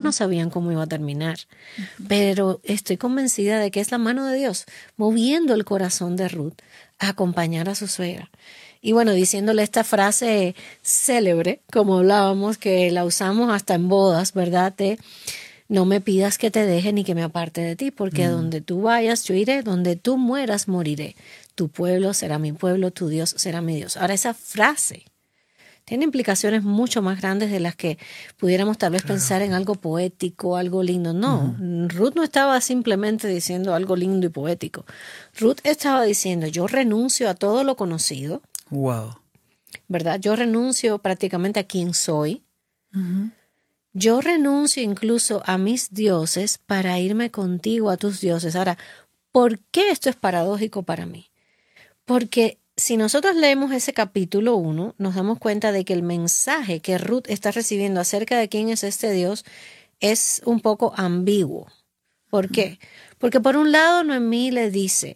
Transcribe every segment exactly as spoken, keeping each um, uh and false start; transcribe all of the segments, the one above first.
no sabían cómo iba a terminar. Uh-huh. Pero estoy convencida de que es la mano de Dios moviendo el corazón de Ruth a acompañar a su suegra. Y bueno, diciéndole esta frase célebre, como hablábamos, que la usamos hasta en bodas, ¿verdad? De, no me pidas que te deje ni que me aparte de ti, porque mm. donde tú vayas yo iré, donde tú mueras moriré. Tu pueblo será mi pueblo, tu Dios será mi Dios. Ahora, esa frase tiene implicaciones mucho más grandes de las que pudiéramos tal vez claro. pensar en algo poético, algo lindo. No, uh-huh. Ruth no estaba simplemente diciendo algo lindo y poético. Ruth estaba diciendo, yo renuncio a todo lo conocido. Wow. ¿Verdad? Yo renuncio prácticamente a quien soy. Uh-huh. Yo renuncio incluso a mis dioses para irme contigo a tus dioses. Ahora, ¿por qué esto es paradójico para mí? Porque si nosotros leemos ese capítulo uno, nos damos cuenta de que el mensaje que Ruth está recibiendo acerca de quién es este Dios es un poco ambiguo. ¿Por qué? Porque por un lado Noemí le dice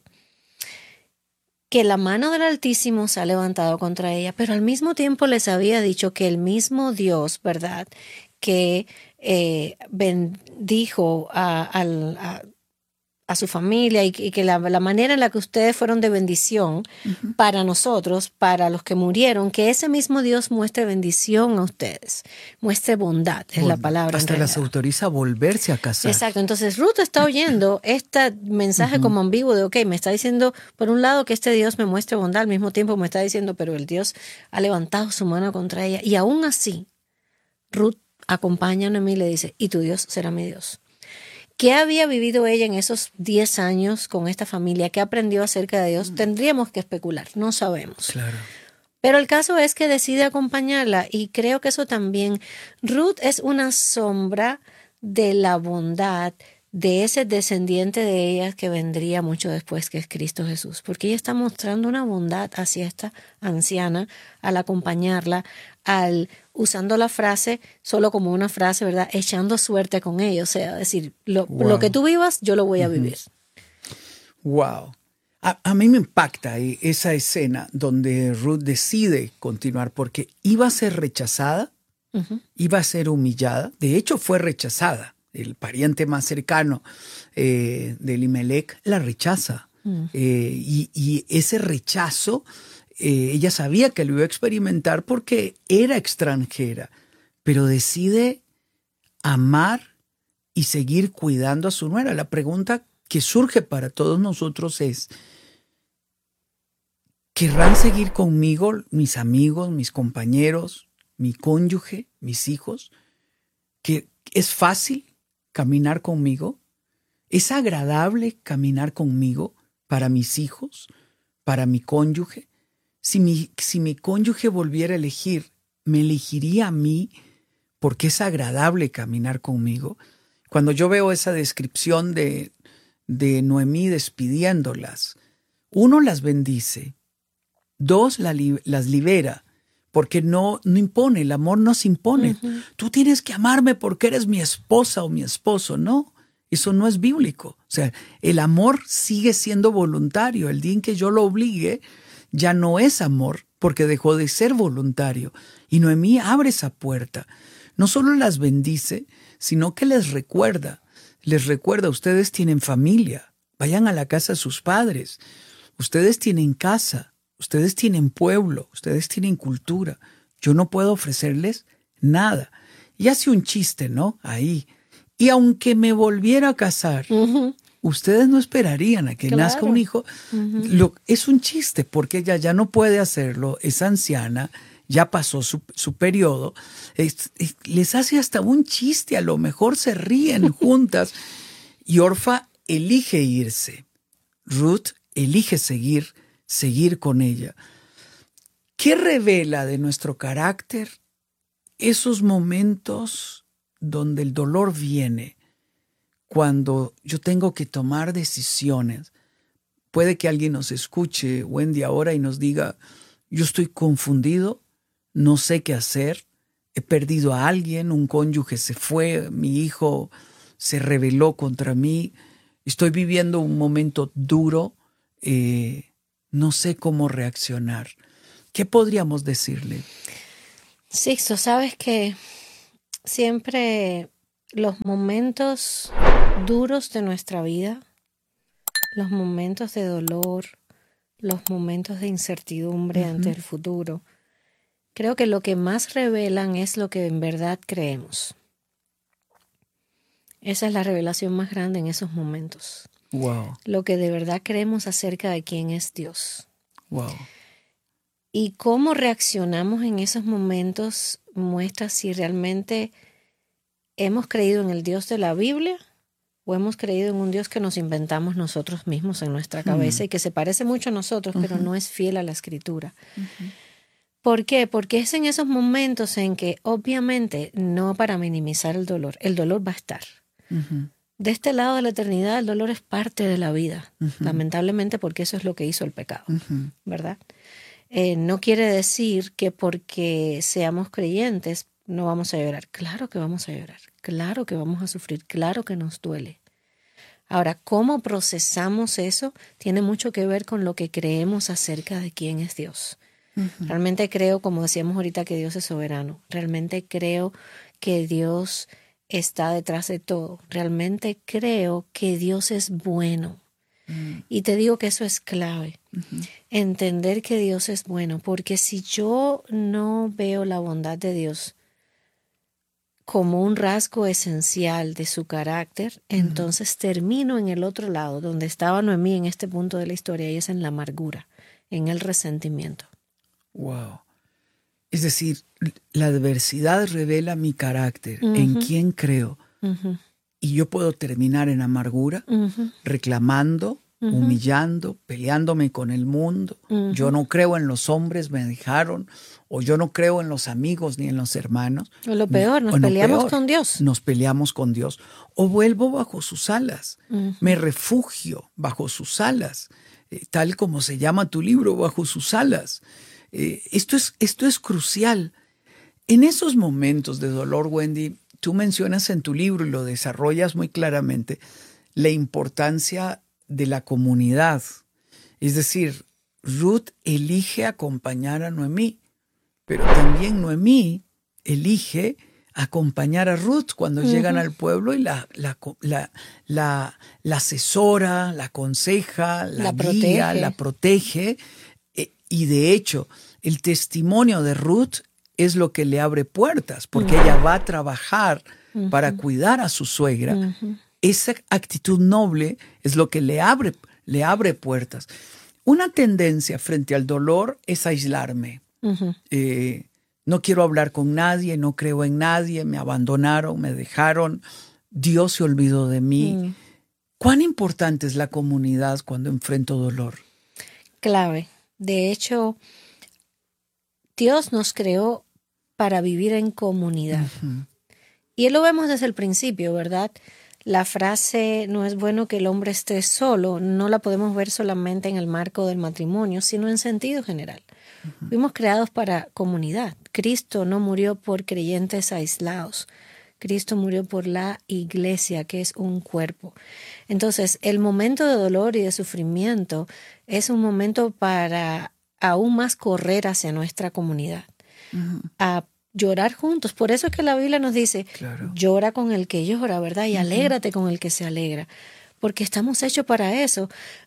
que la mano del Altísimo se ha levantado contra ella, pero al mismo tiempo les había dicho que el mismo Dios, ¿verdad?, que eh, bendijo a, a, a, a su familia y, y que la, la manera en la que ustedes fueron de bendición uh-huh. para nosotros, para los que murieron, que ese mismo Dios muestre bendición a ustedes, muestre bondad, es Bond, la palabra. Hasta las autoriza a volverse a casar. Exacto, entonces Ruth está oyendo este mensaje uh-huh. como ambiguo de, ok, me está diciendo por un lado que este Dios me muestre bondad, al mismo tiempo me está diciendo, pero el Dios ha levantado su mano contra ella, y aún así, Ruth acompaña a Noemí y le dice, y tu Dios será mi Dios. ¿Qué había vivido ella en esos diez años con esta familia? ¿Qué aprendió acerca de Dios? Tendríamos que especular, no sabemos. Claro. Pero el caso es que decide acompañarla y creo que eso también, Ruth es una sombra de la bondad de ese descendiente de ella que vendría mucho después, que es Cristo Jesús, porque ella está mostrando una bondad hacia esta anciana al acompañarla, al usando la frase solo como una frase, ¿verdad? Echando suerte con ella, o sea, decir, lo, wow. lo que tú vivas, yo lo voy a uh-huh. vivir. Wow. A, a mí me impacta esa escena donde Ruth decide continuar porque iba a ser rechazada, uh-huh. iba a ser humillada, de hecho fue rechazada. El pariente más cercano eh, de Elimelech la rechaza. Uh-huh. Eh, y, y ese rechazo Eh, ella sabía que lo iba a experimentar porque era extranjera, pero decide amar y seguir cuidando a su nuera. La pregunta que surge para todos nosotros es, ¿querrán seguir conmigo mis amigos, mis compañeros, mi cónyuge, mis hijos? ¿Que es fácil caminar conmigo? ¿Es agradable caminar conmigo para mis hijos, para mi cónyuge? Si mi, si mi cónyuge volviera a elegir, ¿me elegiría a mí porque es agradable caminar conmigo? Cuando yo veo esa descripción de, de Noemí despidiéndolas, uno, las bendice, dos, la, las libera, porque no, no impone, el amor no se impone. Uh-huh. Tú tienes que amarme porque eres mi esposa o mi esposo. No, eso no es bíblico. O sea, el amor sigue siendo voluntario. El día en que yo lo obligue, ya no es amor, porque dejó de ser voluntario. Y Noemí abre esa puerta. No solo las bendice, sino que les recuerda. Les recuerda, ustedes tienen familia. Vayan a la casa de sus padres. Ustedes tienen casa. Ustedes tienen pueblo. Ustedes tienen cultura. Yo no puedo ofrecerles nada. Y hace un chiste, ¿no? Ahí. Y aunque me volviera a casar, uh-huh. ustedes no esperarían a que claro. nazca un hijo. Uh-huh. Lo, es un chiste porque ella ya no puede hacerlo, es anciana, ya pasó su, su periodo. Es, es, les hace hasta un chiste, a lo mejor se ríen juntas. Y Orfa elige irse. Ruth elige seguir, seguir con ella. ¿Qué revela de nuestro carácter esos momentos donde el dolor viene? Cuando yo tengo que tomar decisiones, puede que alguien nos escuche, Wendy, ahora y nos diga, yo estoy confundido, no sé qué hacer, he perdido a alguien, un cónyuge se fue, mi hijo se rebeló contra mí, estoy viviendo un momento duro, eh, no sé cómo reaccionar. ¿Qué podríamos decirle? Sixto, sabes que siempre los momentos duros de nuestra vida, los momentos de dolor, los momentos de incertidumbre uh-huh. ante el futuro, creo que lo que más revelan es lo que en verdad creemos. Esa es la revelación más grande en esos momentos. Wow. Lo que de verdad creemos acerca de quién es Dios. Wow. Y cómo reaccionamos en esos momentos muestra si realmente hemos creído en el Dios de la Biblia o hemos creído en un Dios que nos inventamos nosotros mismos en nuestra cabeza uh-huh. y que se parece mucho a nosotros, uh-huh. pero no es fiel a la Escritura. Uh-huh. ¿Por qué? Porque es en esos momentos en que, obviamente, no para minimizar el dolor, el dolor va a estar. Uh-huh. De este lado de la eternidad, el dolor es parte de la vida, uh-huh. lamentablemente, porque eso es lo que hizo el pecado, uh-huh. ¿verdad? Eh, no quiere decir que porque seamos creyentes no vamos a llorar. Claro que vamos a llorar, claro que vamos a sufrir, claro que nos duele. Ahora, cómo procesamos eso tiene mucho que ver con lo que creemos acerca de quién es Dios. Uh-huh. Realmente creo, como decíamos ahorita, que Dios es soberano. Realmente creo que Dios está detrás de todo. Realmente creo que Dios es bueno. Uh-huh. Y te digo que eso es clave. Uh-huh. Entender que Dios es bueno. Porque si yo no veo la bondad de Dios como un rasgo esencial de su carácter, uh-huh. entonces termino en el otro lado, donde estaba Noemí en este punto de la historia, y es en la amargura, en el resentimiento. Wow. Es decir, la adversidad revela mi carácter, uh-huh. en quién creo. Uh-huh. Y yo puedo terminar en amargura, uh-huh. reclamando, uh-huh. humillando, peleándome con el mundo. Uh-huh. Yo no creo en los hombres, me dejaron. O yo no creo en los amigos ni en los hermanos. O lo peor, nos o peleamos peor, con Dios. Nos peleamos con Dios. O vuelvo bajo sus alas. Uh-huh. Me refugio bajo sus alas. Eh, tal como se llama tu libro, bajo sus alas. Eh, esto es, esto es crucial. En esos momentos de dolor, Wendy, tú mencionas en tu libro y lo desarrollas muy claramente, la importancia de la comunidad. Es decir, Ruth elige acompañar a Noemí, pero también Noemí elige acompañar a Ruth cuando uh-huh. llegan al pueblo y la, la, la, la, la asesora, la aconseja, la, la guía, protege. la protege. Y de hecho, el testimonio de Ruth es lo que le abre puertas, porque uh-huh. ella va a trabajar uh-huh. para cuidar a su suegra. Uh-huh. Esa actitud noble es lo que le abre, le abre puertas. Una tendencia frente al dolor es aislarme. Uh-huh. Eh, no quiero hablar con nadie, no creo en nadie, me abandonaron, me dejaron, Dios se olvidó de mí. Uh-huh. ¿Cuán importante es la comunidad cuando enfrento dolor? Clave. De hecho, Dios nos creó para vivir en comunidad. Uh-huh. Y lo vemos desde el principio, ¿verdad? La frase no es bueno que el hombre esté solo, no la podemos ver solamente en el marco del matrimonio, sino en sentido general. Uh-huh. Fuimos creados para comunidad. Cristo no murió por creyentes aislados. Cristo murió por la iglesia, que es un cuerpo. Entonces, el momento de dolor y de sufrimiento es un momento para aún más correr hacia nuestra comunidad, uh-huh. a llorar juntos. Por eso es que la Biblia nos dice, claro. llora con el que llora, ¿verdad? Y uh-huh. alégrate con el que se alegra, porque estamos hechos para eso.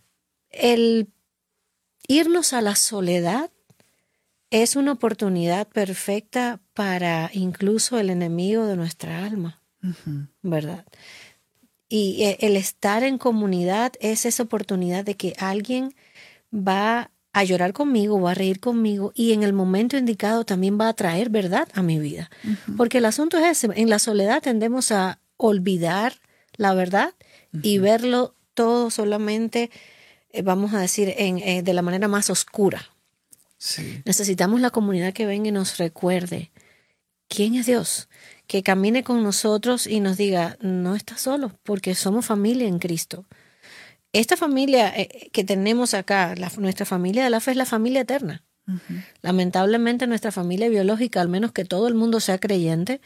El irnos a la soledad es una oportunidad perfecta para incluso el enemigo de nuestra alma, uh-huh. ¿verdad? Y el estar en comunidad es esa oportunidad de que alguien va a llorar conmigo, va a reír conmigo y en el momento indicado también va a traer verdad a mi vida. Uh-huh. Porque el asunto es ese, en la soledad tendemos a olvidar la verdad uh-huh. y verlo todo solamente, eh, vamos a decir, en, eh, de la manera más oscura. Sí. Necesitamos la comunidad que venga y nos recuerde quién es Dios, que camine con nosotros y nos diga, no estás solo, porque somos familia en Cristo. Esta familia eh, que tenemos acá, la, nuestra familia de la fe es la familia eterna. Uh-huh. Lamentablemente nuestra familia biológica, al menos que todo el mundo sea creyente,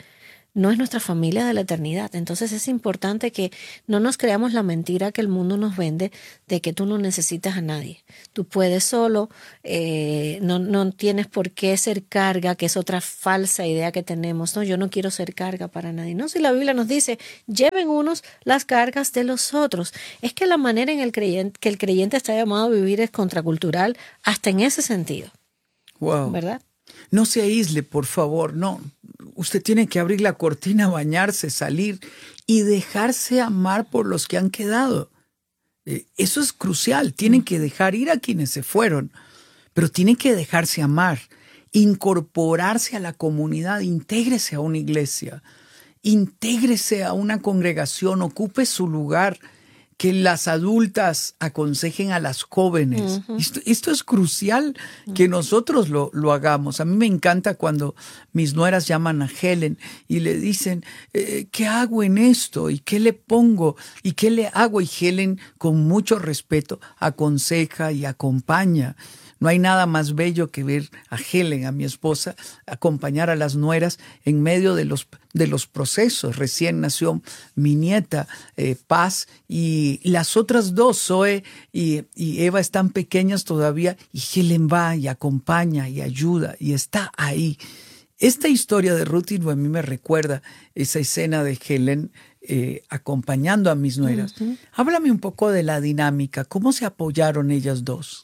no es nuestra familia de la eternidad. Entonces es importante que no nos creamos la mentira que el mundo nos vende de que tú no necesitas a nadie. Tú puedes solo, eh, no, no tienes por qué ser carga, que es otra falsa idea que tenemos. No, yo no quiero ser carga para nadie. No, si la Biblia nos dice, lleven unos las cargas de los otros. Es que la manera en el creyente, que el creyente está llamado a vivir es contracultural hasta en ese sentido. Wow. ¿Verdad? No se aísle, por favor, no. Usted tiene que abrir la cortina, bañarse, salir y dejarse amar por los que han quedado. Eh, eso es crucial. Tienen que dejar ir a quienes se fueron, pero tienen que dejarse amar, incorporarse a la comunidad, intégrese a una iglesia, intégrese a una congregación, ocupe su lugar. Que las adultas aconsejen a las jóvenes. Uh-huh. Esto, esto es crucial que nosotros lo, lo hagamos. A mí me encanta cuando mis nueras llaman a Helen y le dicen, eh, ¿qué hago en esto? ¿Y qué le pongo? ¿Y qué le hago? Y Helen, con mucho respeto, aconseja y acompaña. No hay nada más bello que ver a Helen, a mi esposa, acompañar a las nueras en medio de los, de los procesos. Recién nació mi nieta, eh, Paz, y las otras dos, Zoe y, y Eva, están pequeñas todavía, y Helen va y acompaña y ayuda y está ahí. Esta historia de Ruth y Noemí me recuerda esa escena de Helen eh, acompañando a mis nueras. Uh-huh. Háblame un poco de la dinámica, ¿cómo se apoyaron ellas dos?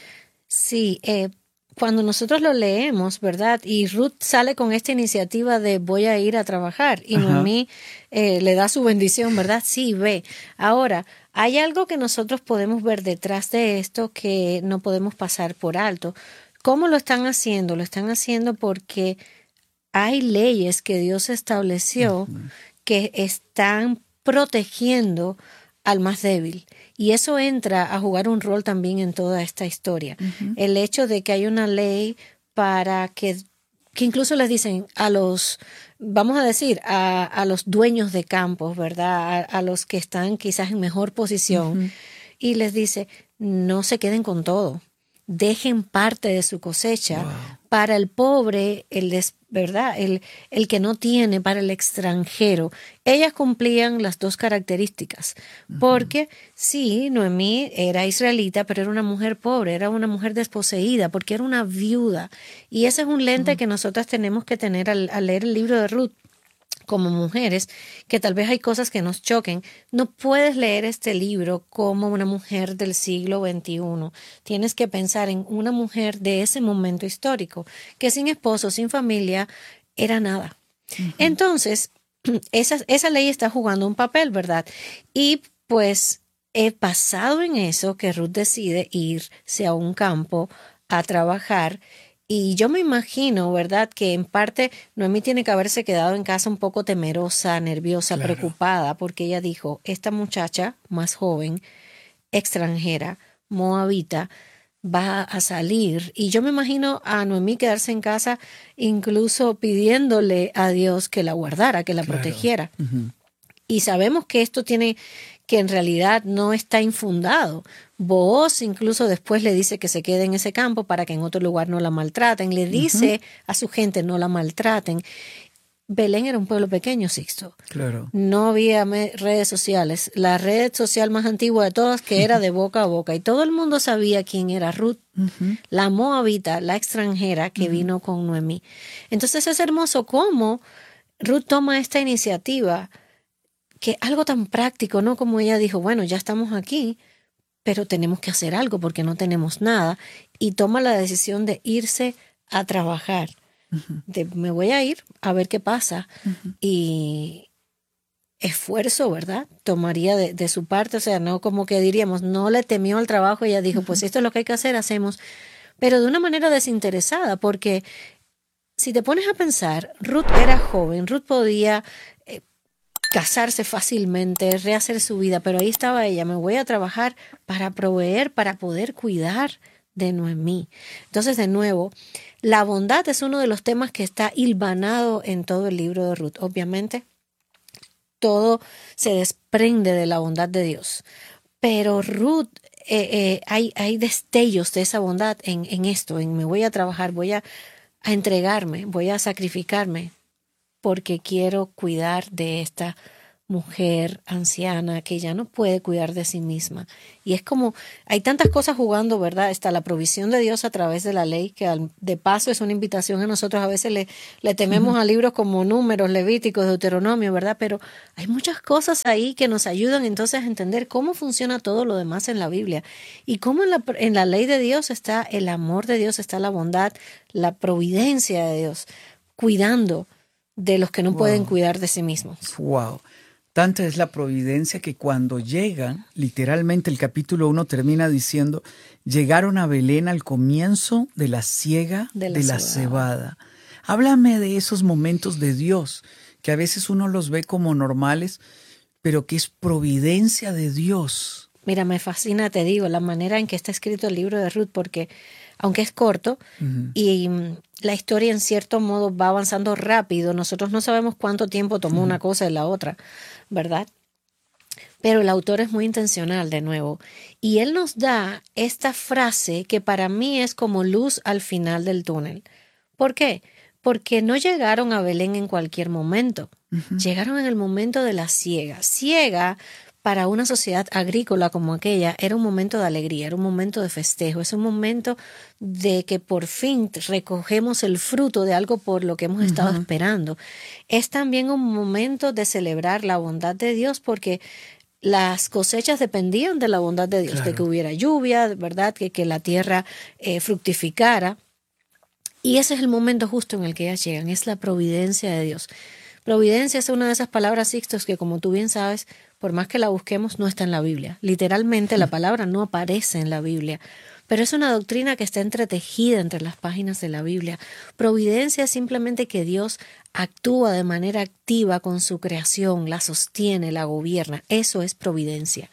Sí, eh, cuando nosotros lo leemos, ¿verdad? Y Ruth sale con esta iniciativa de voy a ir a trabajar y Ajá. Noemí eh, le da su bendición, ¿verdad? Sí, ve. Ahora, hay algo que nosotros podemos ver detrás de esto que no podemos pasar por alto. ¿Cómo lo están haciendo? Lo están haciendo porque hay leyes que Dios estableció uh-huh. que están protegiendo al más débil. Y eso entra a jugar un rol también en toda esta historia. Uh-huh. El hecho de que hay una ley para que, que incluso les dicen a los, vamos a decir, a, a los dueños de campos, ¿verdad? A, a los que están quizás en mejor posición. Uh-huh. Y les dice, no se queden con todo. Dejen parte de su cosecha. Wow. Para el pobre, el des, ¿verdad? El, el que no tiene, para el extranjero. Ellas cumplían las dos características. Uh-huh. Porque sí, Noemí era israelita, pero era una mujer pobre, era una mujer desposeída, porque era una viuda. Y ese es un lente uh-huh. que nosotras tenemos que tener al, al leer el libro de Ruth. Como mujeres, que tal vez hay cosas que nos choquen. No puedes leer este libro como una mujer del siglo veintiuno. Tienes que pensar en una mujer de ese momento histórico, que sin esposo, sin familia, era nada. Uh-huh. Entonces, esa, esa ley está jugando un papel, ¿verdad? Y pues he pasado en eso que Ruth decide irse a un campo a trabajar. Y yo me imagino, ¿verdad?, que en parte Noemí tiene que haberse quedado en casa un poco temerosa, nerviosa, claro. preocupada, porque ella dijo, esta muchacha más joven, extranjera, moabita, va a salir. Y yo me imagino a Noemí quedarse en casa incluso pidiéndole a Dios que la guardara, que la claro. protegiera. Uh-huh. Y sabemos que esto tiene, que en realidad no está infundado. Booz incluso después le dice que se quede en ese campo para que en otro lugar no la maltraten. Le dice uh-huh. a su gente no la maltraten. Belén era un pueblo pequeño, Sixto. Claro. No había redes sociales. La red social más antigua de todas que era de boca a boca. Y todo el mundo sabía quién era Ruth, uh-huh. la moabita, la extranjera que uh-huh. vino con Noemí. Entonces es hermoso cómo Ruth toma esta iniciativa, que algo tan práctico, ¿no? Como ella dijo, bueno, ya estamos aquí, pero tenemos que hacer algo porque no tenemos nada. Y toma la decisión de irse a trabajar. Uh-huh. De, me voy a ir a ver qué pasa. Uh-huh. Y esfuerzo, ¿verdad? Tomaría de, de su parte, o sea, no como que diríamos, no le temió al trabajo. Ella dijo, uh-huh. pues esto es lo que hay que hacer, hacemos. Pero de una manera desinteresada, porque si te pones a pensar, Ruth era joven, Ruth podía eh, casarse fácilmente, rehacer su vida, pero ahí estaba ella, me voy a trabajar para proveer, para poder cuidar de Noemí. Entonces, de nuevo, la bondad es uno de los temas que está hilvanado en todo el libro de Ruth. Obviamente, todo se desprende de la bondad de Dios, pero Ruth, eh, eh, hay, hay destellos de esa bondad en, en esto, en me voy a trabajar, voy a, a entregarme, voy a sacrificarme porque quiero cuidar de esta mujer anciana que ya no puede cuidar de sí misma. Y es como, hay tantas cosas jugando, ¿verdad? Está la provisión de Dios a través de la ley, que al, de paso es una invitación a nosotros. A veces le, le tememos a libros como Números, Levíticos, Deuteronomio, ¿verdad? Pero hay muchas cosas ahí que nos ayudan entonces a entender cómo funciona todo lo demás en la Biblia. Y cómo en la, en la ley de Dios está el amor de Dios, está la bondad, la providencia de Dios, cuidando de los que no wow. pueden cuidar de sí mismos. Wow. Tanta es la providencia que cuando llegan, literalmente el capítulo uno termina diciendo, llegaron a Belén al comienzo de la siega de la, de la cebada. Háblame de esos momentos de Dios, que a veces uno los ve como normales, pero que es providencia de Dios. Mira, me fascina, te digo, la manera en que está escrito el libro de Ruth, porque aunque es corto uh-huh. y la historia en cierto modo va avanzando rápido, nosotros no sabemos cuánto tiempo tomó uh-huh. una cosa y la otra, ¿verdad? Pero el autor es muy intencional de nuevo y él nos da esta frase que para mí es como luz al final del túnel. ¿Por qué? Porque no llegaron a Belén en cualquier momento, uh-huh. llegaron en el momento de la siega. Siega para una sociedad agrícola como aquella era un momento de alegría, era un momento de festejo, es un momento de que por fin recogemos el fruto de algo por lo que hemos uh-huh. estado esperando. Es también un momento de celebrar la bondad de Dios porque las cosechas dependían de la bondad de Dios, claro. de que hubiera lluvia, ¿verdad? Que, que la tierra eh, fructificara. Y ese es el momento justo en el que ellas llegan, es la providencia de Dios. Providencia es una de esas palabras, Sixtos, que como tú bien sabes, por más que la busquemos, no está en la Biblia. Literalmente la palabra no aparece en la Biblia, pero es una doctrina que está entretejida entre las páginas de la Biblia. Providencia es simplemente que Dios actúa de manera activa con su creación, la sostiene, la gobierna. Eso es providencia.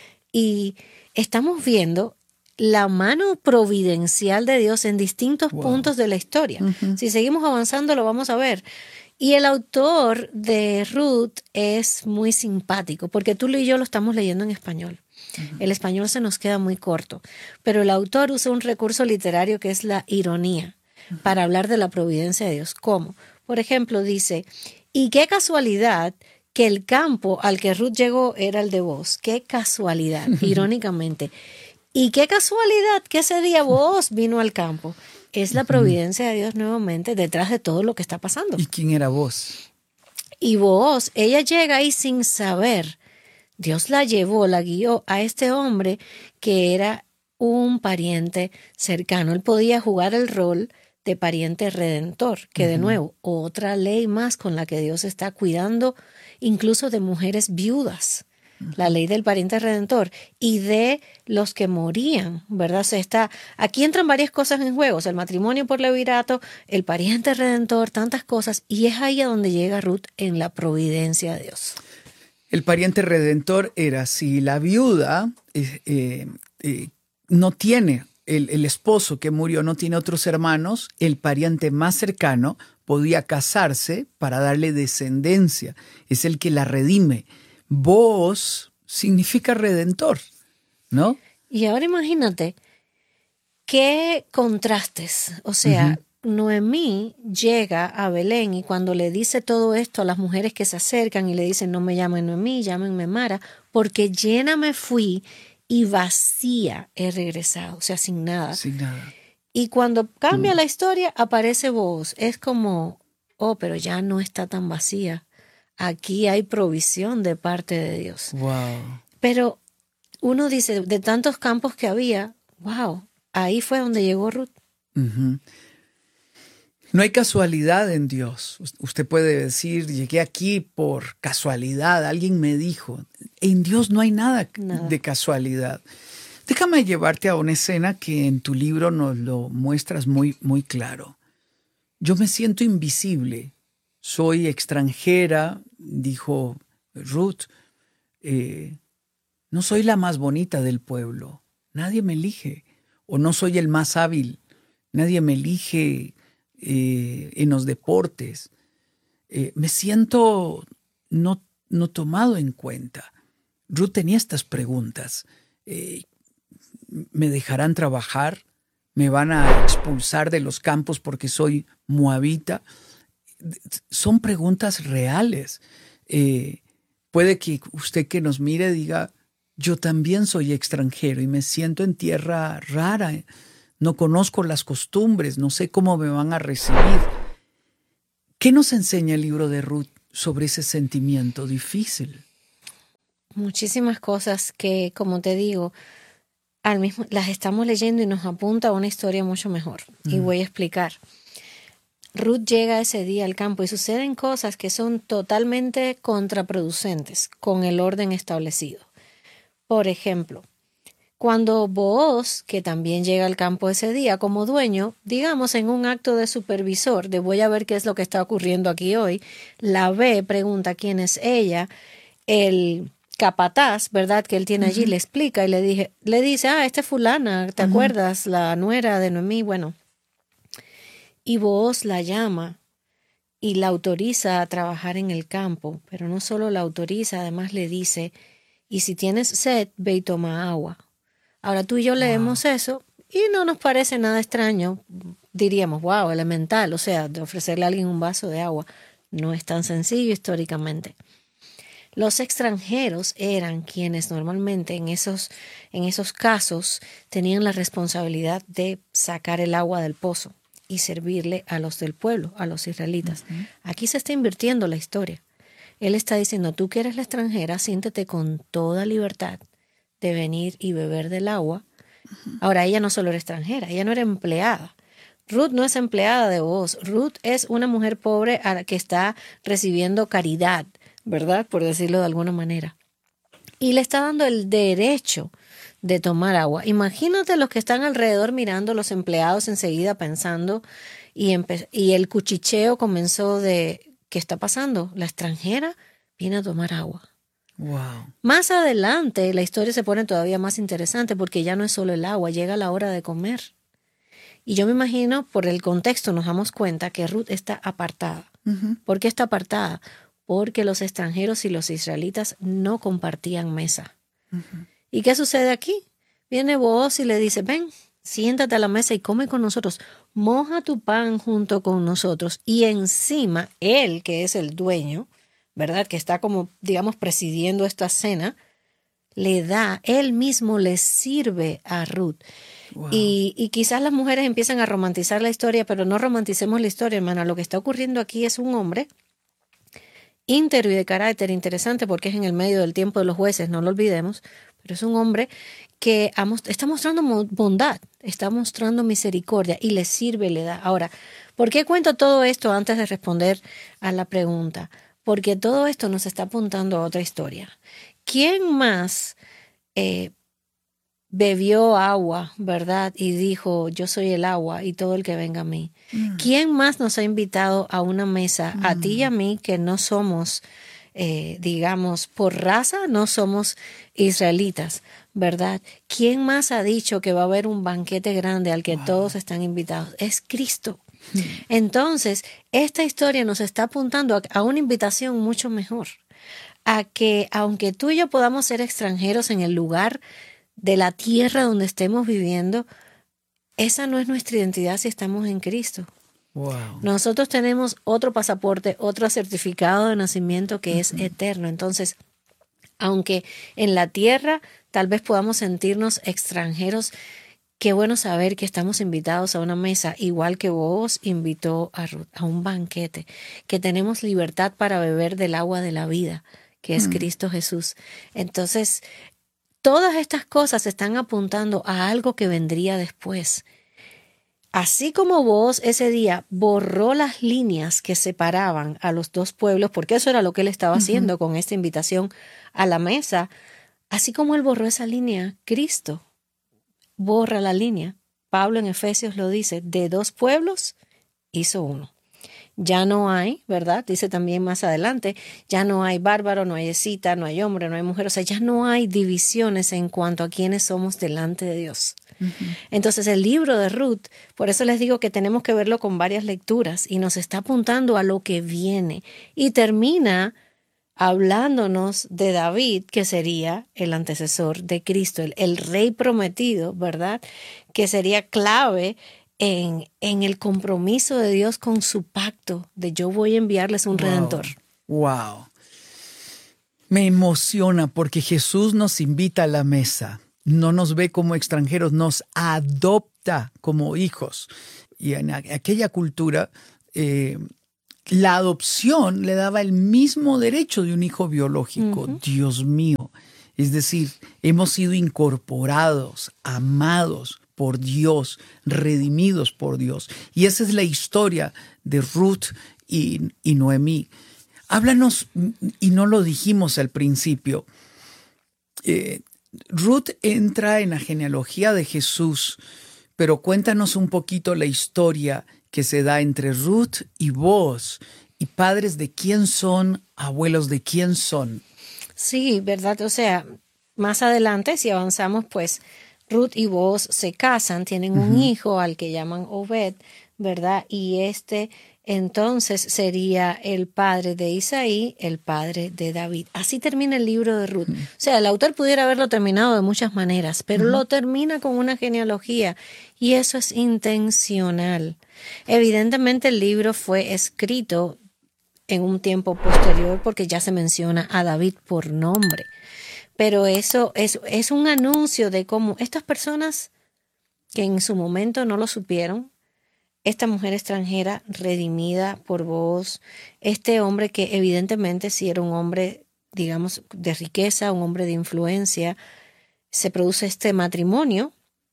Y estamos viendo la mano providencial de Dios en distintos wow. puntos de la historia. Uh-huh. Si seguimos avanzando, lo vamos a ver. Y el autor de Ruth es muy simpático, porque tú y yo lo estamos leyendo en español. Uh-huh. El español se nos queda muy corto, pero el autor usa un recurso literario que es la ironía uh-huh. para hablar de la providencia de Dios. ¿Cómo? Por ejemplo, dice, y qué casualidad que el campo al que Ruth llegó era el de Booz. Qué casualidad, uh-huh. irónicamente. Y qué casualidad que ese día Booz vino al campo. Es la providencia de Dios nuevamente detrás de todo lo que está pasando. ¿Y quién era Booz? Y Booz, ella llega ahí sin saber. Dios la llevó, la guió a este hombre que era un pariente cercano. Él podía jugar el rol de pariente redentor, que uh-huh. de nuevo, otra ley más con la que Dios está cuidando incluso de mujeres viudas. La ley del pariente redentor y de los que morían, ¿verdad? Se está, aquí entran varias cosas en juego, o sea, el matrimonio por levirato, el pariente redentor, tantas cosas, y es ahí a donde llega Ruth en la providencia de Dios. El pariente redentor era si la viuda eh, eh, eh, no tiene, el, el esposo que murió no tiene otros hermanos, el pariente más cercano podía casarse para darle descendencia, es el que la redime. Booz significa redentor, ¿no? Y ahora imagínate qué contrastes. O sea, uh-huh. Noemí llega a Belén y cuando le dice todo esto a las mujeres que se acercan y le dicen no me llamen Noemí, llámenme Mara, porque llena me fui y vacía he regresado, o sea, sin nada. Sin nada. Y cuando cambia uh-huh. la historia, aparece Booz. Es como, oh, pero ya no está tan vacía. Aquí hay provisión de parte de Dios. Wow. Pero uno dice, de tantos campos que había, wow, ahí fue donde llegó Ruth. Uh-huh. No hay casualidad en Dios. Usted puede decir, llegué aquí por casualidad, alguien me dijo. En Dios no hay nada, nada. de casualidad. Déjame llevarte a una escena que en tu libro nos lo muestras muy, muy claro. Yo me siento invisible. Soy extranjera, dijo Ruth, eh, no soy la más bonita del pueblo, nadie me elige, o no soy el más hábil, nadie me elige eh, en los deportes. Eh, me siento no, no tomado en cuenta. Ruth tenía estas preguntas. Eh, ¿Me dejarán trabajar? ¿Me van a expulsar de los campos porque soy moabita? son preguntas reales. Eh, puede que usted que nos mire diga, yo también soy extranjero y me siento en tierra rara. No conozco las costumbres, no sé cómo me van a recibir. ¿Qué nos enseña el libro de Ruth sobre ese sentimiento difícil? Muchísimas cosas que, como te digo, al mismo, las estamos leyendo y nos apunta a una historia mucho mejor. Mm. Y voy a explicar. Ruth llega ese día al campo y suceden cosas que son totalmente contraproducentes con el orden establecido. Por ejemplo, cuando Booz, que también llega al campo ese día como dueño, digamos en un acto de supervisor, de voy a ver qué es lo que está ocurriendo aquí hoy, la ve, pregunta quién es ella, el capataz, ¿verdad?, que él tiene allí, uh-huh. le explica y le, dije, le dice, ah, esta es fulana, ¿te uh-huh. acuerdas? La nuera de Noemí, bueno. Y Booz la llama y la autoriza a trabajar en el campo, pero no solo la autoriza, además le dice, y si tienes sed, ve y toma agua. Ahora tú y yo leemos wow. eso y no nos parece nada extraño, diríamos, wow, elemental, o sea, de ofrecerle a alguien un vaso de agua. No es tan sencillo históricamente. Los extranjeros eran quienes normalmente en esos, en esos casos tenían la responsabilidad de sacar el agua del pozo y servirle a los del pueblo, a los israelitas. Uh-huh. Aquí se está invirtiendo la historia. Él está diciendo, tú que eres la extranjera, siéntete con toda libertad de venir y beber del agua. Uh-huh. Ahora, ella no solo era extranjera, ella no era empleada. Ruth no es empleada de Booz. Ruth es una mujer pobre a la que está recibiendo caridad, ¿verdad? Por decirlo de alguna manera. Y le está dando el derecho de tomar agua. Imagínate los que están alrededor mirando, los empleados enseguida pensando, y, empe- y el cuchicheo comenzó de, ¿qué está pasando? La extranjera viene a tomar agua. Wow. Más adelante la historia se pone todavía más interesante porque ya no es solo el agua, llega la hora de comer. Y yo me imagino, por el contexto nos damos cuenta que Ruth está apartada. Uh-huh. ¿Por qué está apartada? Porque los extranjeros y los israelitas no compartían mesa. Uh-huh. ¿Y qué sucede aquí? Viene Booz y le dice, ven, siéntate a la mesa y come con nosotros, moja tu pan junto con nosotros. Y encima, él, que es el dueño, ¿verdad?, que está como, digamos, presidiendo esta cena, le da, él mismo le sirve a Ruth. Wow. Y, y quizás las mujeres empiezan a romantizar la historia, pero no romanticemos la historia, hermana. Lo que está ocurriendo aquí es un hombre íntegro y de carácter interesante porque es en el medio del tiempo de los jueces, no lo olvidemos, pero es un hombre que está mostrando bondad, está mostrando misericordia y le sirve, le da. Ahora, ¿por qué cuento todo esto antes de responder a la pregunta? Porque todo esto nos está apuntando a otra historia. ¿Quién más eh, bebió agua, verdad? Y dijo, yo soy el agua y todo el que venga a mí. Mm. ¿Quién más nos ha invitado a una mesa, mm. a ti y a mí, que no somos, eh, digamos, por raza, no somos israelitas, verdad? ¿Quién más ha dicho que va a haber un banquete grande al que wow. todos están invitados? Es Cristo. Mm. Entonces, esta historia nos está apuntando a, a una invitación mucho mejor, a que aunque tú y yo podamos ser extranjeros en el lugar de la tierra donde estemos viviendo, esa no es nuestra identidad si estamos en Cristo. Wow. Nosotros tenemos otro pasaporte, otro certificado de nacimiento que uh-huh. es eterno. Entonces, aunque en la tierra tal vez podamos sentirnos extranjeros, qué bueno saber que estamos invitados a una mesa, igual que Booz invitó a Ruth, a un banquete, que tenemos libertad para beber del agua de la vida, que es uh-huh. Cristo Jesús. Entonces, todas estas cosas están apuntando a algo que vendría después. Así como Booz ese día borró las líneas que separaban a los dos pueblos, porque eso era lo que él estaba uh-huh. haciendo con esta invitación a la mesa, así como él borró esa línea, Cristo borra la línea. Pablo en Efesios lo dice, de dos pueblos hizo uno. Ya no hay, ¿verdad? Dice también más adelante, ya no hay bárbaro, no hay escita, no hay hombre, no hay mujer. O sea, ya no hay divisiones en cuanto a quiénes somos delante de Dios. Uh-huh. Entonces, el libro de Ruth, por eso les digo que tenemos que verlo con varias lecturas y nos está apuntando a lo que viene. Y termina hablándonos de David, que sería el antecesor de Cristo, el, el rey prometido, ¿verdad? Que sería clave en, en el compromiso de Dios con su pacto de yo voy a enviarles un Wow. redentor. Wow. Me emociona porque Jesús nos invita a la mesa. No nos ve como extranjeros, nos adopta como hijos. Y en aquella cultura, eh, la adopción le daba el mismo derecho de un hijo biológico. Uh-huh. Dios mío. Es decir, hemos sido incorporados, amados por Dios, redimidos por Dios. Y esa es la historia de Ruth y, y Noemí. Háblanos, y no lo dijimos al principio, eh, Ruth entra en la genealogía de Jesús, pero cuéntanos un poquito la historia que se da entre Ruth y Booz, y padres de quién son, abuelos de quién son. Sí, ¿verdad? O sea, más adelante, si avanzamos, pues Ruth y Booz se casan, tienen un uh-huh. hijo al que llaman Obed, ¿verdad? Y este entonces sería el padre de Isaí, el padre de David. Así termina el libro de Ruth. Uh-huh. O sea, el autor pudiera haberlo terminado de muchas maneras, pero uh-huh. lo termina con una genealogía y eso es intencional. Evidentemente el libro fue escrito en un tiempo posterior porque ya se menciona a David por nombre. Pero eso es, es un anuncio de cómo estas personas que en su momento no lo supieron, esta mujer extranjera redimida por Booz, este hombre que evidentemente sí era un hombre, digamos, de riqueza, un hombre de influencia, se produce este matrimonio.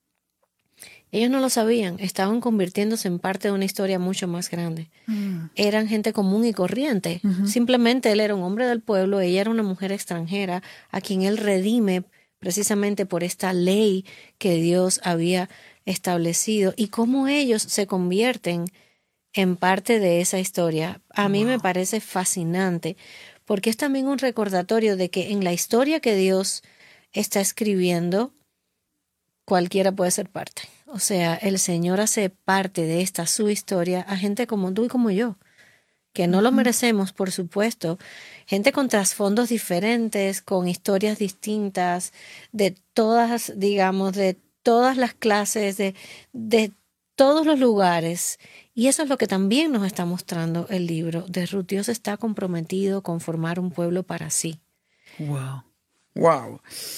Ellos no lo sabían, estaban convirtiéndose en parte de una historia mucho más grande. Mm. Eran gente común y corriente. Uh-huh. Simplemente él era un hombre del pueblo, ella era una mujer extranjera a quien él redime precisamente por esta ley que Dios había establecido y cómo ellos se convierten en parte de esa historia. A wow. mí me parece fascinante porque es también un recordatorio de que en la historia que Dios está escribiendo, cualquiera puede ser parte. O sea, el Señor hace parte de esta su historia a gente como tú y como yo, que no uh-huh. lo merecemos, por supuesto. Gente con trasfondos diferentes, con historias distintas, de todas, digamos, de todas las clases, de, de todos los lugares. Y eso es lo que también nos está mostrando el libro de Ruth. Dios está comprometido con formar un pueblo para sí. Wow, wow.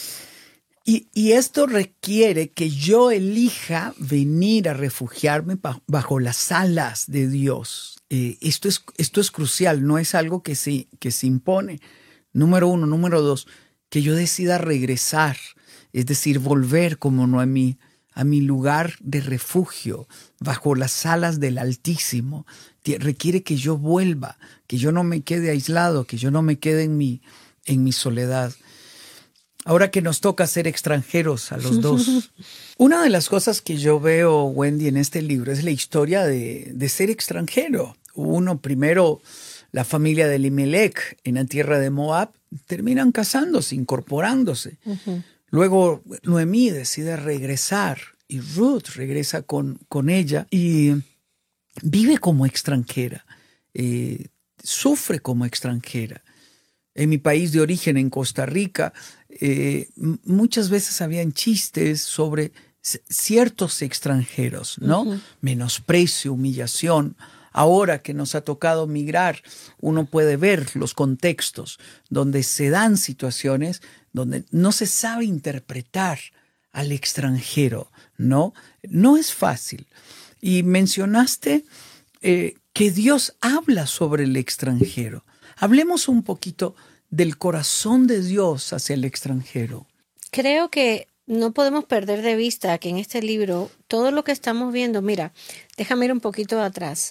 Y, y esto requiere que yo elija venir a refugiarme bajo las alas de Dios. Eh, esto es, esto es crucial, no es algo que se, que se impone. Número uno. Número dos, que yo decida regresar, es decir, volver como Noemí a mi lugar de refugio, bajo las alas del Altísimo. Requiere que yo vuelva, que yo no me quede aislado, que yo no me quede en mi, en mi soledad. Ahora que nos toca ser extranjeros a los dos. Una de las cosas que yo veo, Wendy, en este libro es la historia de, de ser extranjero. Uno, primero, la familia de Elimelech en la tierra de Moab, terminan casándose, incorporándose. Uh-huh. Luego Noemí decide regresar y Ruth regresa con, con ella y vive como extranjera, eh, sufre como extranjera. En mi país de origen, en Costa Rica, eh, muchas veces habían chistes sobre c- ciertos extranjeros, ¿no? Uh-huh. Menosprecio, humillación. Ahora que nos ha tocado migrar, uno puede ver los contextos donde se dan situaciones donde no se sabe interpretar al extranjero, ¿no? No es fácil. Y mencionaste eh, que Dios habla sobre el extranjero. Hablemos un poquito del corazón de Dios hacia el extranjero. Creo que no podemos perder de vista que en este libro todo lo que estamos viendo, mira, déjame ir un poquito atrás.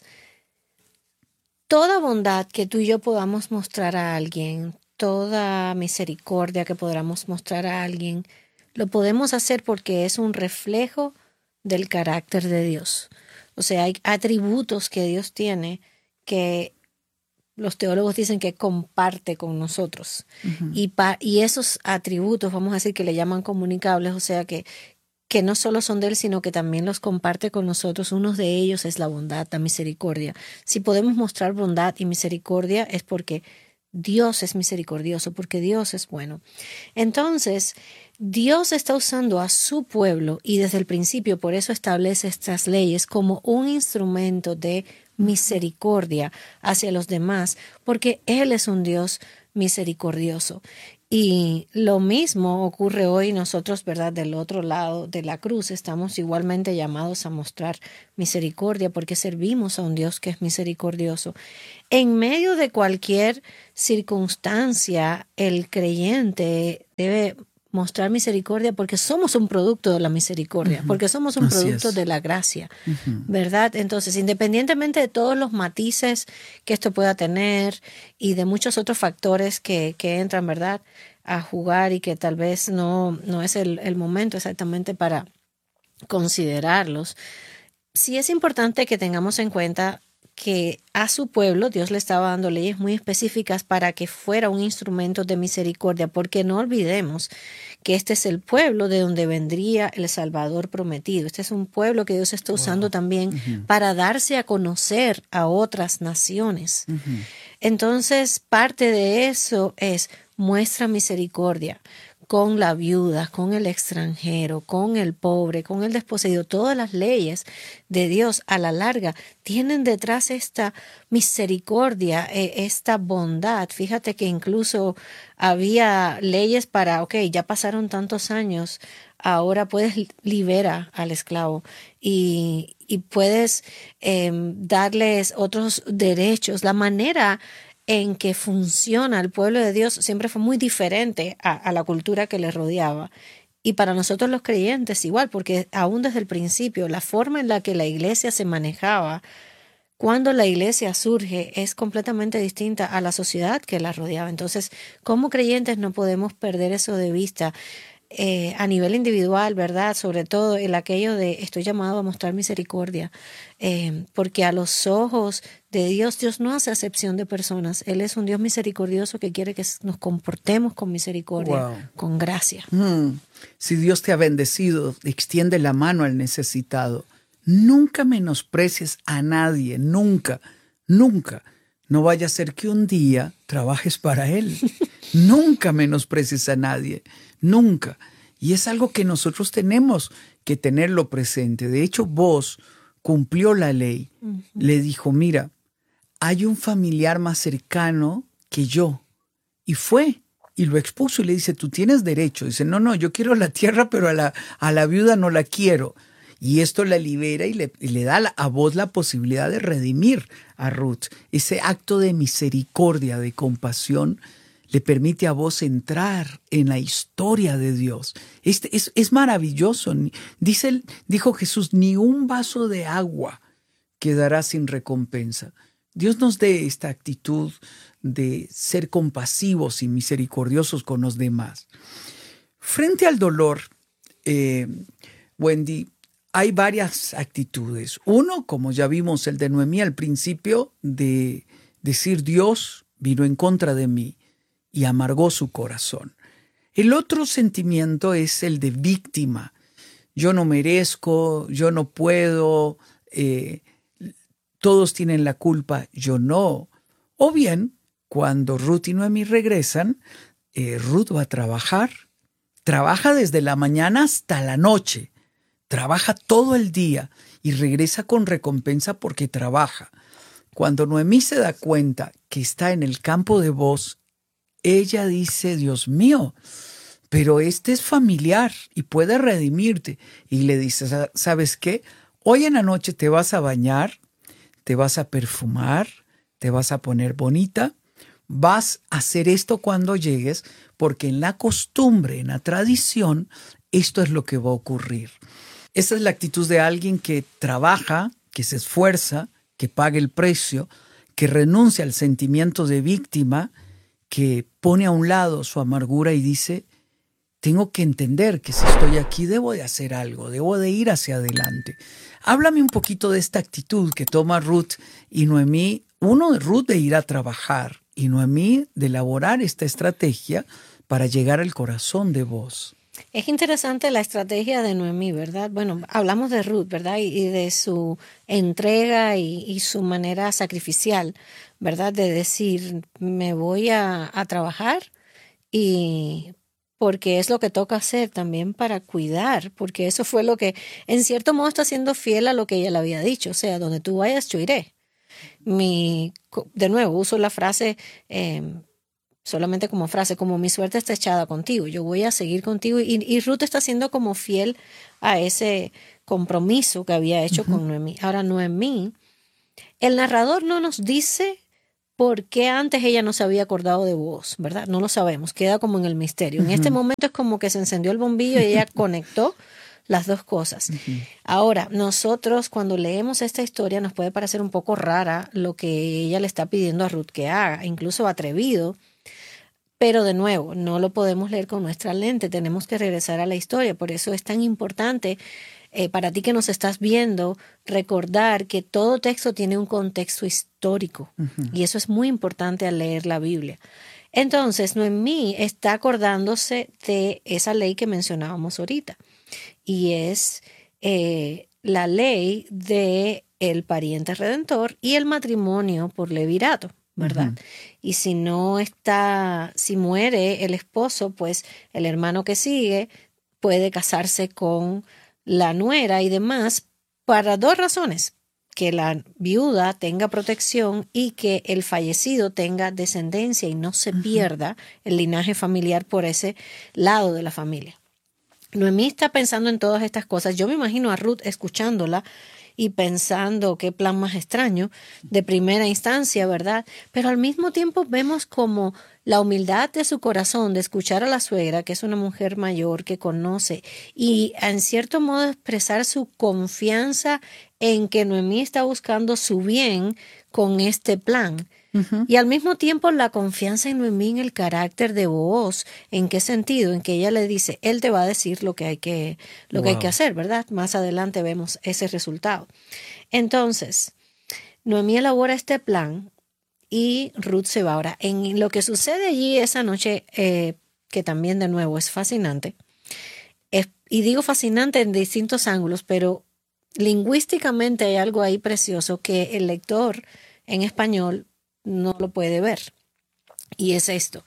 Toda bondad que tú y yo podamos mostrar a alguien, toda misericordia que podamos mostrar a alguien, lo podemos hacer porque es un reflejo del carácter de Dios. O sea, hay atributos que Dios tiene que los teólogos dicen que comparte con nosotros. Uh-huh. Y, pa, y esos atributos, vamos a decir que le llaman comunicables, o sea que, que no solo son de Él, sino que también los comparte con nosotros. Uno de ellos es la bondad, la misericordia. Si podemos mostrar bondad y misericordia es porque Dios es misericordioso, porque Dios es bueno. Entonces, Dios está usando a su pueblo y desde el principio por eso establece estas leyes como un instrumento de misericordia hacia los demás, porque Él es un Dios misericordioso. Y lo mismo ocurre hoy nosotros, ¿verdad? Del otro lado de la cruz estamos igualmente llamados a mostrar misericordia porque servimos a un Dios que es misericordioso. En medio de cualquier circunstancia, el creyente debe mostrar misericordia porque somos un producto de la misericordia, uh-huh. porque somos un Así producto es. de la gracia, Uh-huh. ¿verdad? Entonces, independientemente de todos los matices que esto pueda tener y de muchos otros factores que, que entran, ¿verdad?, a jugar y que tal vez no, no es el, el momento exactamente para considerarlos, sí es importante que tengamos en cuenta que a su pueblo Dios le estaba dando leyes muy específicas para que fuera un instrumento de misericordia, porque no olvidemos que este es el pueblo de donde vendría el Salvador prometido. Este es un pueblo que Dios está usando wow. también uh-huh. para darse a conocer a otras naciones. Uh-huh. Entonces, parte de eso es muestra misericordia con la viuda, con el extranjero, con el pobre, con el desposeído. Todas las leyes de Dios a la larga tienen detrás esta misericordia, esta bondad. Fíjate que incluso había leyes para, ok, ya pasaron tantos años, ahora puedes liberar al esclavo y, y puedes eh, darles otros derechos. La manera en que funciona el pueblo de Dios siempre fue muy diferente a, a la cultura que le rodeaba. Y para nosotros los creyentes igual, porque aún desde el principio, la forma en la que la iglesia se manejaba, cuando la iglesia surge, es completamente distinta a la sociedad que la rodeaba. Entonces, como creyentes no podemos perder eso de vista. Eh, a nivel individual, ¿verdad? Sobre todo el aquello de estoy llamado a mostrar misericordia, eh, porque a los ojos de Dios, Dios no hace acepción de personas. Él es un Dios misericordioso que quiere que nos comportemos con misericordia, wow. con gracia. Mm. Si Dios te ha bendecido, extiende la mano al necesitado. Nunca menosprecies a nadie, nunca, nunca. No vaya a ser que un día trabajes para Él. Nunca menosprecies a nadie. Nunca. Y es algo que nosotros tenemos que tenerlo presente. De hecho, vos cumplió la ley. Uh-huh. Le dijo, mira, hay un familiar más cercano que yo. Y fue, y lo expuso y le dice, tú tienes derecho. Dice, no, no, yo quiero la tierra, pero a la, a la viuda no la quiero. Y esto la libera y le, y le da a vos la posibilidad de redimir a Ruth. Ese acto de misericordia, de compasión, le permite a vos entrar en la historia de Dios. Este es, es maravilloso. Dice, dijo Jesús, ni un vaso de agua quedará sin recompensa. Dios nos dé esta actitud de ser compasivos y misericordiosos con los demás. Frente al dolor, eh, Wendy, hay varias actitudes. Uno, como ya vimos el de Noemí al principio, de decir Dios vino en contra de mí y amargó su corazón. El otro sentimiento es el de víctima. Yo no merezco, yo no puedo, eh, todos tienen la culpa, yo no. O bien, cuando Ruth y Noemí regresan, eh, Ruth va a trabajar. Trabaja desde la mañana hasta la noche. Trabaja todo el día y regresa con recompensa porque trabaja. Cuando Noemí se da cuenta que está en el campo de Booz, ella dice, Dios mío, pero este es familiar y puede redimirte. Y le dice, ¿sabes qué? Hoy en la noche te vas a bañar, te vas a perfumar, te vas a poner bonita, vas a hacer esto cuando llegues, porque en la costumbre, en la tradición, esto es lo que va a ocurrir. Esa es la actitud de alguien que trabaja, que se esfuerza, que paga el precio, que renuncia al sentimiento de víctima, que pone a un lado su amargura y dice, tengo que entender que si estoy aquí debo de hacer algo, debo de ir hacia adelante. Háblame un poquito de esta actitud que toma Ruth y Noemí. Uno, Ruth de ir a trabajar y Noemí de elaborar esta estrategia para llegar al corazón de Booz. Es interesante la estrategia de Noemí, ¿verdad? Bueno, hablamos de Ruth, ¿verdad? Y, y de su entrega y, y su manera sacrificial, ¿verdad? De decir, me voy a, a trabajar y porque es lo que toca hacer también para cuidar, porque eso fue lo que, en cierto modo, está siendo fiel a lo que ella le había dicho, o sea, donde tú vayas, yo iré. Mi, de nuevo, uso la frase... Eh, solamente como frase, como mi suerte está echada contigo, yo voy a seguir contigo. Y, y Ruth está siendo como fiel a ese compromiso que había hecho Ujú. con Noemí. Ahora, Noemí, el narrador no nos dice por qué antes ella no se había acordado de Booz, ¿verdad? No lo sabemos, queda como en el misterio. En este Ujú. momento es como que se encendió el bombillo y ella conectó las dos cosas. Ujú. Ahora, nosotros cuando leemos esta historia nos puede parecer un poco rara lo que ella le está pidiendo a Ruth que haga, incluso atrevido. Pero de nuevo, no lo podemos leer con nuestra lente, tenemos que regresar a la historia. Por eso es tan importante eh, para ti que nos estás viendo recordar que todo texto tiene un contexto histórico. Ujú. Y eso es muy importante al leer la Biblia. Entonces, Noemí está acordándose de esa ley que mencionábamos ahorita. Y es eh, la ley de el pariente redentor y el matrimonio por levirato, ¿verdad? Ujú. Y si no está, si muere el esposo, pues el hermano que sigue puede casarse con la nuera y demás para dos razones: que la viuda tenga protección y que el fallecido tenga descendencia y no se Ujú. pierda el linaje familiar por ese lado de la familia. Noemí está pensando en todas estas cosas. Yo me imagino a Ruth escuchándola y pensando qué plan más extraño de primera instancia, ¿verdad? Pero al mismo tiempo vemos como la humildad de su corazón de escuchar a la suegra, que es una mujer mayor que conoce, y en cierto modo expresar su confianza en que Noemí está buscando su bien con este plan. Ujú. Y al mismo tiempo la confianza en Noemí, en el carácter de Booz. ¿En qué sentido? En que ella le dice, él te va a decir lo que hay que, lo que hay que Wow. hacer, ¿verdad? Más adelante vemos ese resultado. Entonces, Noemí elabora este plan y Ruth se va. Ahora, en lo que sucede allí esa noche, eh, que también de nuevo es fascinante, es, y digo fascinante en distintos ángulos, pero lingüísticamente hay algo ahí precioso que el lector en español no lo puede ver. Y es esto.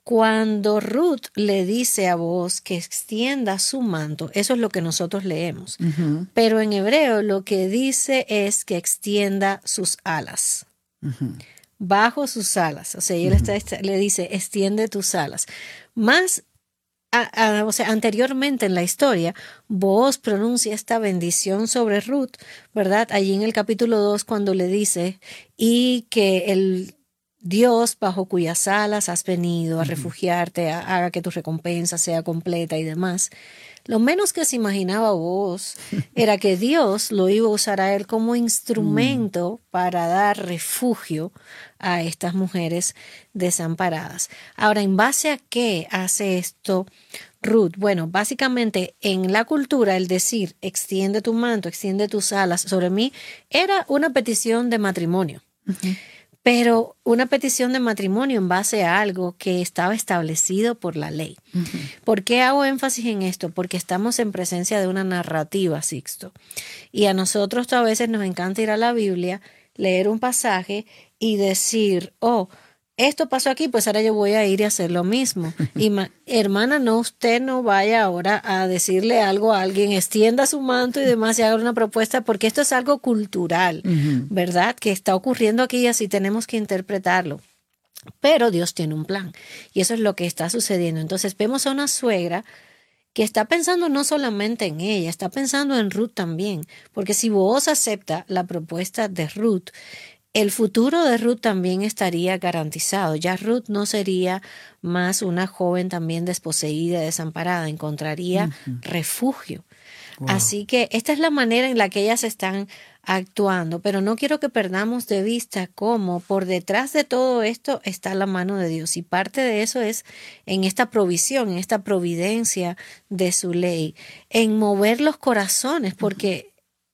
Cuando Ruth le dice a Booz que extienda su manto, eso es lo que nosotros leemos. Ujú. Pero en hebreo lo que dice es que extienda sus alas. Ujú. Bajo sus alas. O sea, ella Ujú. le, está, le dice, extiende tus alas. Más, a, a, o sea, anteriormente en la historia, Booz pronuncia esta bendición sobre Ruth, ¿verdad? Allí en el capítulo dos, cuando le dice, y que el Dios bajo cuyas alas has venido a Ujú. refugiarte, a- haga que tu recompensa sea completa y demás. Lo menos que se imaginaba Booz era que Dios lo iba a usar a él como Mm. instrumento para dar refugio a estas mujeres desamparadas. Ahora, ¿en base a qué hace esto Ruth? Bueno, básicamente en la cultura el decir extiende tu manto, extiende tus alas sobre mí era una petición de matrimonio. Ujú. Pero una petición de matrimonio en base a algo que estaba establecido por la ley. Ujú. ¿Por qué hago énfasis en esto? Porque estamos en presencia de una narrativa, Sixto. Y a nosotros a veces nos encanta ir a la Biblia, leer un pasaje y decir, oh, esto pasó aquí, pues ahora yo voy a ir y hacer lo mismo. Y ma- hermana, no, usted no vaya ahora a decirle algo a alguien, extienda su manto y demás y haga una propuesta, porque esto es algo cultural, Ujú. ¿verdad? Que está ocurriendo aquí y así tenemos que interpretarlo. Pero Dios tiene un plan y eso es lo que está sucediendo. Entonces vemos a una suegra que está pensando no solamente en ella, está pensando en Ruth también, porque si Booz acepta la propuesta de Ruth, el futuro de Ruth también estaría garantizado. Ya Ruth no sería más una joven también desposeída, desamparada, encontraría Ujú. refugio. Wow. Así que esta es la manera en la que ellas están actuando, pero no quiero que perdamos de vista cómo por detrás de todo esto está la mano de Dios y parte de eso es en esta provisión, en esta providencia de su ley, en mover los corazones, porque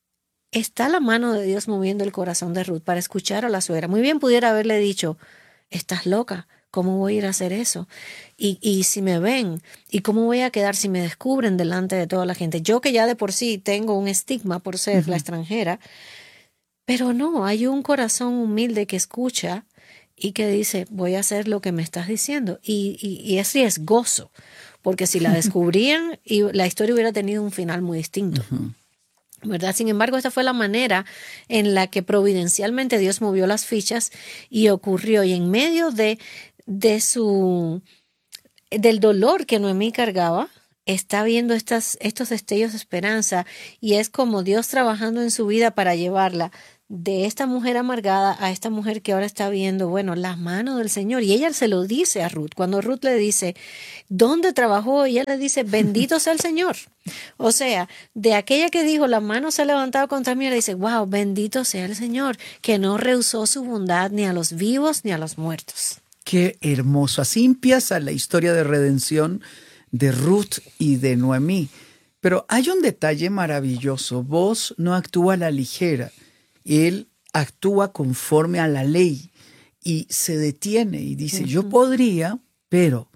está la mano de Dios moviendo el corazón de Ruth para escuchar a la suegra. Muy bien pudiera haberle dicho, estás loca, ¿cómo voy a ir a hacer eso? Y, y si me ven, ¿y cómo voy a quedar si me descubren delante de toda la gente? Yo que ya de por sí tengo un estigma por ser uh-huh. la extranjera, pero no, hay un corazón humilde que escucha y que dice, voy a hacer lo que me estás diciendo. Y, y, y es riesgoso, porque si la descubrían, y la historia hubiera tenido un final muy distinto. Uh-huh. ¿Verdad? Sin embargo, esta fue la manera en la que providencialmente Dios movió las fichas y ocurrió. Y en medio de, de su, del dolor que Noemí cargaba, está viendo estas, estos destellos de esperanza, y es como Dios trabajando en su vida para llevarla de esta mujer amargada a esta mujer que ahora está viendo, bueno, la mano del Señor. Y ella se lo dice a Ruth. Cuando Ruth le dice, ¿dónde trabajó? Y ella le dice, bendito sea el Señor. O sea, de aquella que dijo, la mano se ha levantado contra mí, le dice, wow, bendito sea el Señor, que no rehusó su bondad ni a los vivos ni a los muertos. Qué hermoso. Así empieza la historia de redención de Ruth y de Noemí. Pero hay un detalle maravilloso. Vos no actúa a la ligera. Él actúa conforme a la ley y se detiene y dice, uh-huh. yo podría, pero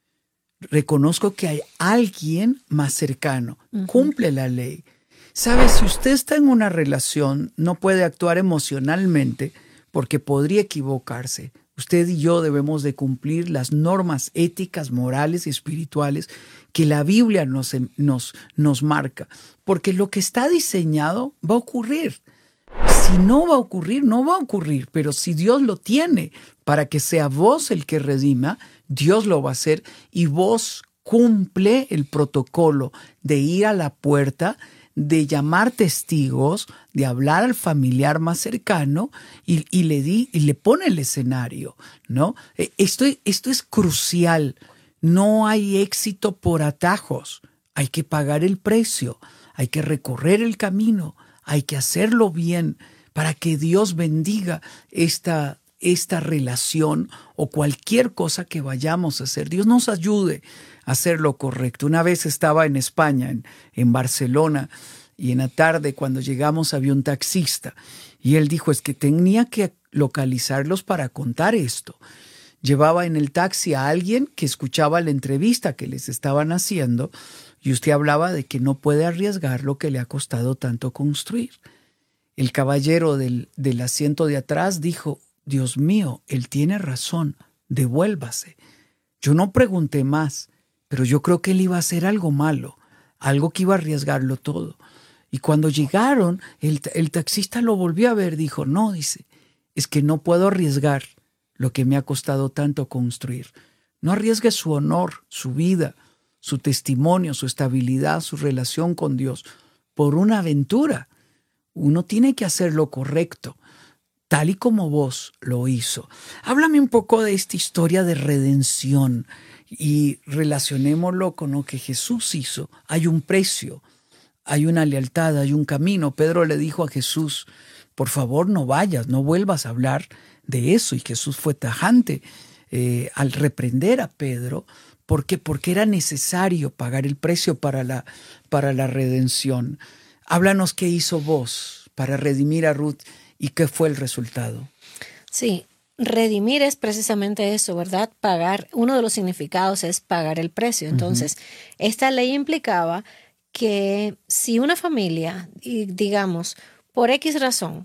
reconozco que hay alguien más cercano, uh-huh. cumple la ley. ¿Sabe? Si usted está en una relación, no puede actuar emocionalmente porque podría equivocarse. Usted y yo debemos de cumplir las normas éticas, morales y espirituales que la Biblia nos, nos, nos marca, porque lo que está diseñado va a ocurrir. Si no va a ocurrir, no va a ocurrir, pero si Dios lo tiene para que sea vos el que redima, Dios lo va a hacer y vos cumple el protocolo de ir a la puerta, de llamar testigos, de hablar al familiar más cercano y, y, le, di, y le pone el escenario, ¿no? Esto, esto es crucial. No hay éxito por atajos. Hay que pagar el precio, hay que recorrer el camino. Hay que hacerlo bien para que Dios bendiga esta, esta relación o cualquier cosa que vayamos a hacer. Dios nos ayude a hacer lo correcto. Una vez estaba en España, en, en Barcelona, y en la tarde cuando llegamos había un taxista y él dijo, es que tenía que localizarlos para contar esto. Llevaba en el taxi a alguien que escuchaba la entrevista que les estaban haciendo, y usted hablaba de que no puede arriesgar lo que le ha costado tanto construir. El caballero del, del asiento de atrás dijo, Dios mío, él tiene razón, devuélvase. Yo no pregunté más, pero yo creo que él iba a hacer algo malo, algo que iba a arriesgarlo todo. Y cuando llegaron, el, el taxista lo volvió a ver, dijo, no, dice, es que no puedo arriesgar lo que me ha costado tanto construir. No arriesgue su honor, su vida, su testimonio, su estabilidad, su relación con Dios, por una aventura. Uno tiene que hacer lo correcto, tal y como vos lo hizo. Háblame un poco de esta historia de redención y relacionémoslo con lo que Jesús hizo. Hay un precio, hay una lealtad, hay un camino. Pedro le dijo a Jesús, por favor no vayas, no vuelvas a hablar de eso. Y Jesús fue tajante eh, al reprender a Pedro. ¿Por qué? Porque era necesario pagar el precio para la, para la redención. Háblanos qué hizo vos para redimir a Ruth y qué fue el resultado. Sí, redimir es precisamente eso, ¿verdad? Pagar, uno de los significados es pagar el precio. Entonces, uh-huh. esta ley implicaba que si una familia, digamos, por X razón,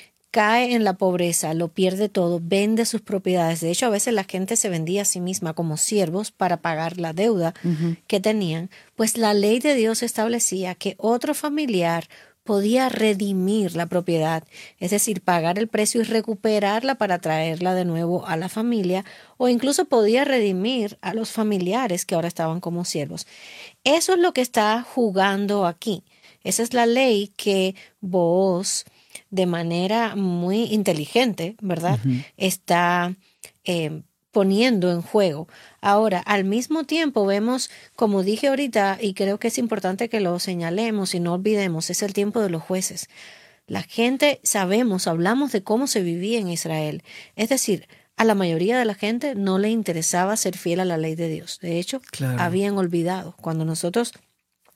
cae en la pobreza, lo pierde todo, vende sus propiedades. De hecho, a veces la gente se vendía a sí misma como siervos para pagar la deuda uh-huh. que tenían. Pues la ley de Dios establecía que otro familiar podía redimir la propiedad, es decir, pagar el precio y recuperarla para traerla de nuevo a la familia, o incluso podía redimir a los familiares que ahora estaban como siervos. Eso es lo que está jugando aquí. Esa es la ley que vos, de manera muy inteligente, ¿verdad? Uh-huh. Está eh, poniendo en juego. Ahora, al mismo tiempo vemos, como dije ahorita, y creo que es importante que lo señalemos y no olvidemos, es el tiempo de los jueces. La gente, sabemos, hablamos de cómo se vivía en Israel. Es decir, a la mayoría de la gente no le interesaba ser fiel a la ley de Dios. De hecho, claro. habían olvidado. Cuando nosotros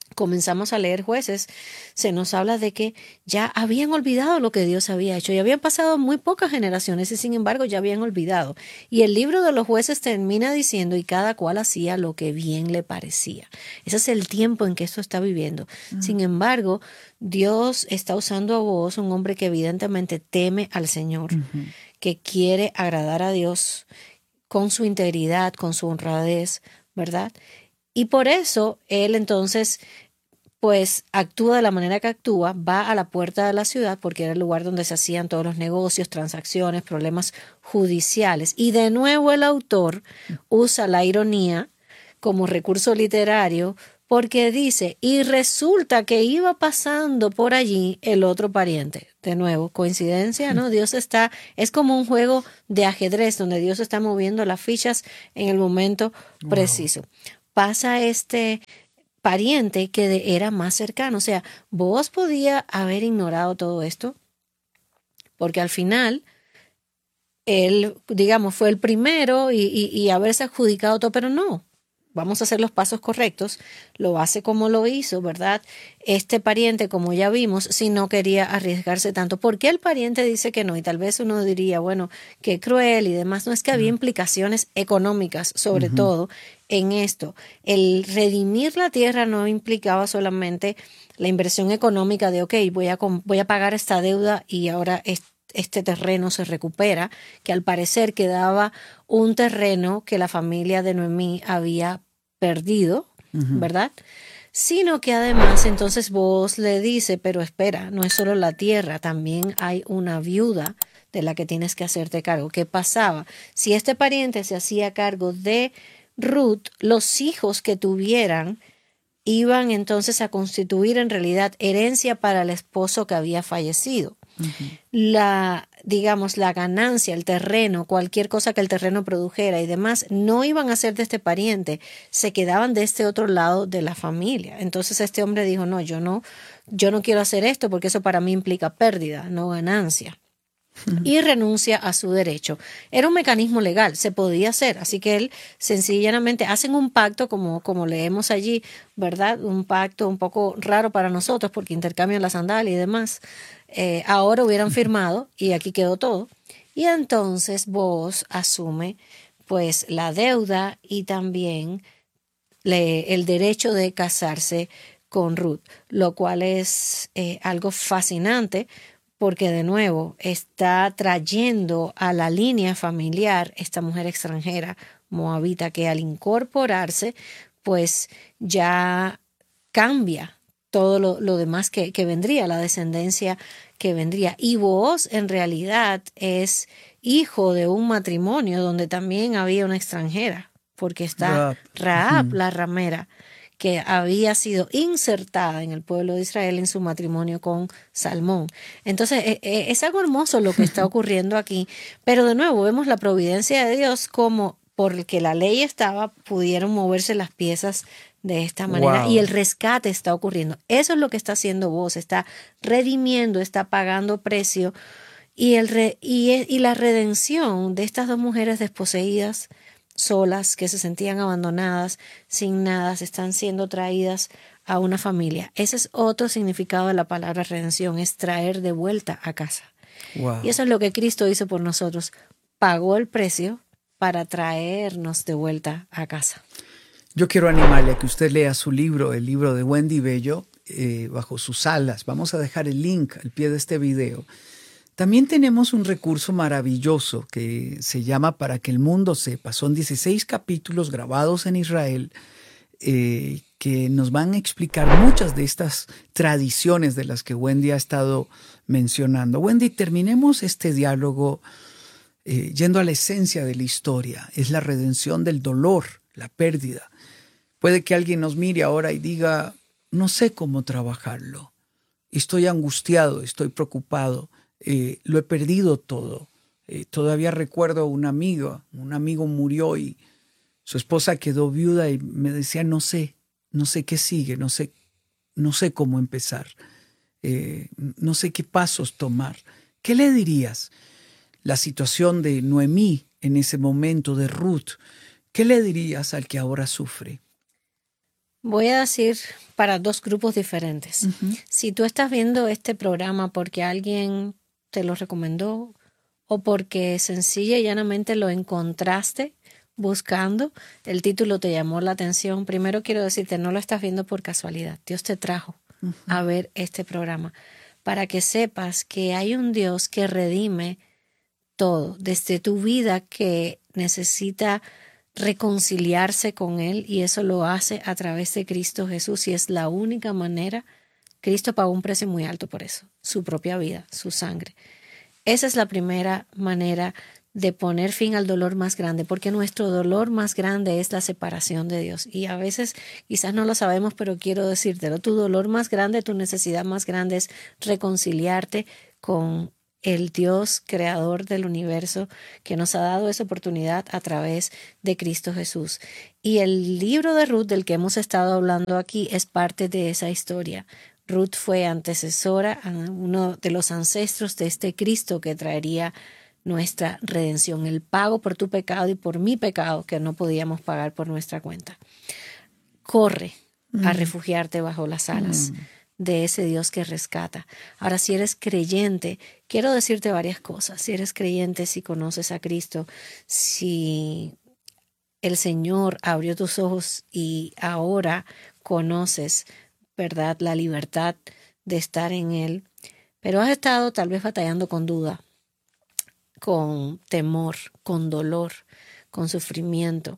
comenzamos a leer Jueces, se nos habla de que ya habían olvidado lo que Dios había hecho y habían pasado muy pocas generaciones y sin embargo ya habían olvidado. Y el libro de los Jueces termina diciendo y cada cual hacía lo que bien le parecía. Ese es el tiempo en que esto está viviendo. Uh-huh. Sin embargo, Dios está usando a vos, un hombre que evidentemente teme al Señor, uh-huh. que quiere agradar a Dios con su integridad, con su honradez, ¿verdad? Y por eso él entonces pues actúa de la manera que actúa, va a la puerta de la ciudad porque era el lugar donde se hacían todos los negocios, transacciones, problemas judiciales. Y de nuevo el autor usa la ironía como recurso literario porque dice, y resulta que iba pasando por allí el otro pariente. De nuevo, coincidencia, ¿no? Dios está, es como un juego de ajedrez donde Dios está moviendo las fichas en el momento preciso. Wow. Pasa este pariente que de, era más cercano. O sea, vos podía haber ignorado todo esto porque al final él, digamos, fue el primero y, y, y haberse adjudicado todo, pero no. Vamos a hacer los pasos correctos. Lo hace como lo hizo, ¿verdad? Este pariente, como ya vimos, si no quería arriesgarse tanto. ¿Por qué el pariente dice que no? Y tal vez uno diría, bueno, qué cruel y demás. No, es que había implicaciones económicas, sobre uh-huh. todo, en esto. El redimir la tierra no implicaba solamente la inversión económica de, ok, voy a, voy a pagar esta deuda y ahora este este terreno se recupera, que al parecer quedaba un terreno que la familia de Noemí había perdido, uh-huh. ¿verdad? Sino que además entonces vos le dice, pero espera, no es solo la tierra, también hay una viuda de la que tienes que hacerte cargo. ¿Qué pasaba? Si este pariente se hacía cargo de Ruth, los hijos que tuvieran iban entonces a constituir en realidad herencia para el esposo que había fallecido. Uh-huh. La, digamos, la ganancia, el terreno, cualquier cosa que el terreno produjera y demás, no iban a ser de este pariente, se quedaban de este otro lado de la familia. Entonces este hombre dijo, no, yo no, yo no quiero hacer esto porque eso para mí implica pérdida, no ganancia. Uh-huh. Y renuncia a su derecho. Era un mecanismo legal, se podía hacer, así que él sencillamente hacen un pacto como, como leemos allí, ¿verdad? Un pacto un poco raro para nosotros porque intercambian la sandalia y demás. Eh, ahora hubieran firmado y aquí quedó todo. Y entonces Booz asume pues la deuda y también le, el derecho de casarse con Ruth, lo cual es eh, algo fascinante porque de nuevo está trayendo a la línea familiar esta mujer extranjera moabita que al incorporarse pues ya cambia todo lo, lo demás que, que vendría, la descendencia que vendría. Y Booz en realidad es hijo de un matrimonio donde también había una extranjera, porque está Rahab, Rahab uh-huh. la ramera, que había sido insertada en el pueblo de Israel en su matrimonio con Salmón. Entonces, eh, eh, es algo hermoso lo que está ocurriendo aquí, pero de nuevo vemos la providencia de Dios como porque la ley estaba, pudieron moverse las piezas de esta manera wow. y el rescate está ocurriendo. Eso es lo que está haciendo Booz, está redimiendo, está pagando precio y, el re, y, y la redención de estas dos mujeres desposeídas, solas, que se sentían abandonadas, sin nada, están siendo traídas a una familia. Ese es otro significado de la palabra redención, es traer de vuelta a casa. Wow. Y eso es lo que Cristo hizo por nosotros, pagó el precio para traernos de vuelta a casa. Yo quiero animarle a que usted lea su libro, el libro de Wendy Bello, eh, Bajo sus alas. Vamos a dejar el link al pie de este video. También tenemos un recurso maravilloso que se llama Para que el mundo sepa. Son dieciséis capítulos grabados en Israel eh, que nos van a explicar muchas de estas tradiciones de las que Wendy ha estado mencionando. Wendy, terminemos este diálogo eh, yendo a la esencia de la historia. Es la redención del dolor, la pérdida. Puede que alguien nos mire ahora y diga, no sé cómo trabajarlo. Estoy angustiado, estoy preocupado. Eh, lo he perdido todo. Eh, todavía recuerdo un amigo, un amigo murió y su esposa quedó viuda y me decía, no sé, no sé qué sigue, no sé, no sé cómo empezar, eh, no sé qué pasos tomar. ¿Qué le dirías? La situación de Noemí en ese momento, de Ruth, ¿qué le dirías al que ahora sufre? Voy a decir para dos grupos diferentes. Uh-huh. Si tú estás viendo este programa porque alguien te lo recomendó o porque sencilla y llanamente lo encontraste buscando, el título te llamó la atención, primero quiero decirte, no lo estás viendo por casualidad. Dios te trajo uh-huh. a ver este programa para que sepas que hay un Dios que redime todo, desde tu vida que necesita reconciliarse con Él, y eso lo hace a través de Cristo Jesús, y es la única manera. Cristo pagó un precio muy alto por eso, su propia vida, su sangre. Esa es la primera manera de poner fin al dolor más grande, porque nuestro dolor más grande es la separación de Dios. Y a veces quizás no lo sabemos, pero quiero decírtelo, tu dolor más grande, tu necesidad más grande es reconciliarte con el Dios creador del universo, que nos ha dado esa oportunidad a través de Cristo Jesús. Y el libro de Ruth, del que hemos estado hablando aquí, es parte de esa historia. Ruth fue antecesora, uno de los ancestros de este Cristo que traería nuestra redención, el pago por tu pecado y por mi pecado que no podíamos pagar por nuestra cuenta. Corre mm. a refugiarte bajo las alas mm. de ese Dios que rescata. Ahora, si eres creyente, quiero decirte varias cosas. Si eres creyente, si conoces a Cristo, si el Señor abrió tus ojos y ahora conoces, ¿verdad?, la libertad de estar en Él, pero has estado tal vez batallando con duda, con temor, con dolor, con sufrimiento.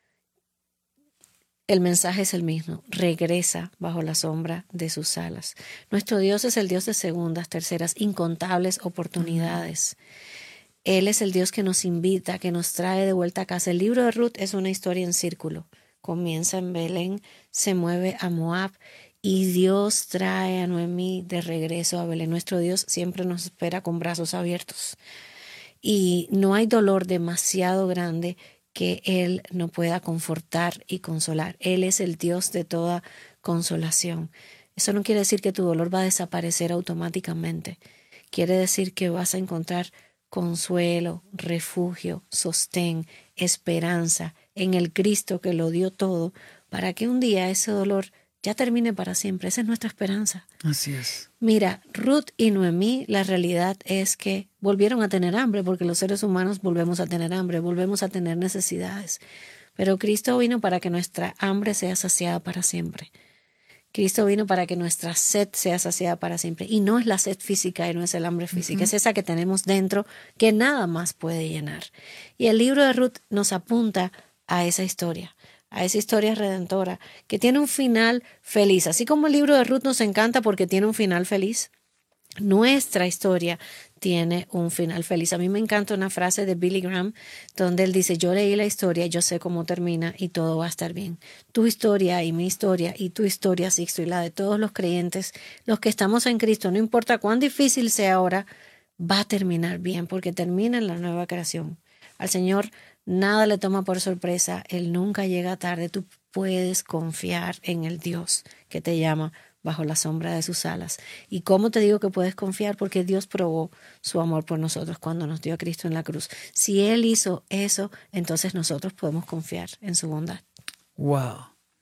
El mensaje es el mismo: regresa bajo la sombra de sus alas. Nuestro Dios es el Dios de segundas, terceras, incontables oportunidades. Él es el Dios que nos invita, que nos trae de vuelta a casa. El libro de Ruth es una historia en círculo. Comienza en Belén, se mueve a Moab y Dios trae a Noemí de regreso a Belén. Nuestro Dios siempre nos espera con brazos abiertos. Y no hay dolor demasiado grande que Él no pueda confortar y consolar. Él es el Dios de toda consolación. Eso no quiere decir que tu dolor va a desaparecer automáticamente. Quiere decir que vas a encontrar consuelo, refugio, sostén, esperanza en el Cristo que lo dio todo, para que un día ese dolor ya termine para siempre. Esa es nuestra esperanza. Así es. Mira, Ruth y Noemí, la realidad es que volvieron a tener hambre, porque los seres humanos volvemos a tener hambre, volvemos a tener necesidades. Pero Cristo vino para que nuestra hambre sea saciada para siempre. Cristo vino para que nuestra sed sea saciada para siempre. Y no es la sed física y no es el hambre física, uh-huh. es esa que tenemos dentro que nada más puede llenar. Y el libro de Ruth nos apunta a esa historia, a esa historia redentora, que tiene un final feliz. Así como el libro de Ruth nos encanta porque tiene un final feliz, nuestra historia tiene un final feliz. A mí me encanta una frase de Billy Graham donde él dice: yo leí la historia, yo sé cómo termina y todo va a estar bien. Tu historia y mi historia y tu historia, Sixto, y la de todos los creyentes, los que estamos en Cristo, no importa cuán difícil sea ahora, va a terminar bien, porque termina en la nueva creación. Al Señor nada le toma por sorpresa, Él nunca llega tarde. Tú puedes confiar en el Dios que te llama bajo la sombra de sus alas. ¿Y cómo te digo que puedes confiar? Porque Dios probó su amor por nosotros cuando nos dio a Cristo en la cruz. Si Él hizo eso, entonces nosotros podemos confiar en su bondad. Wow.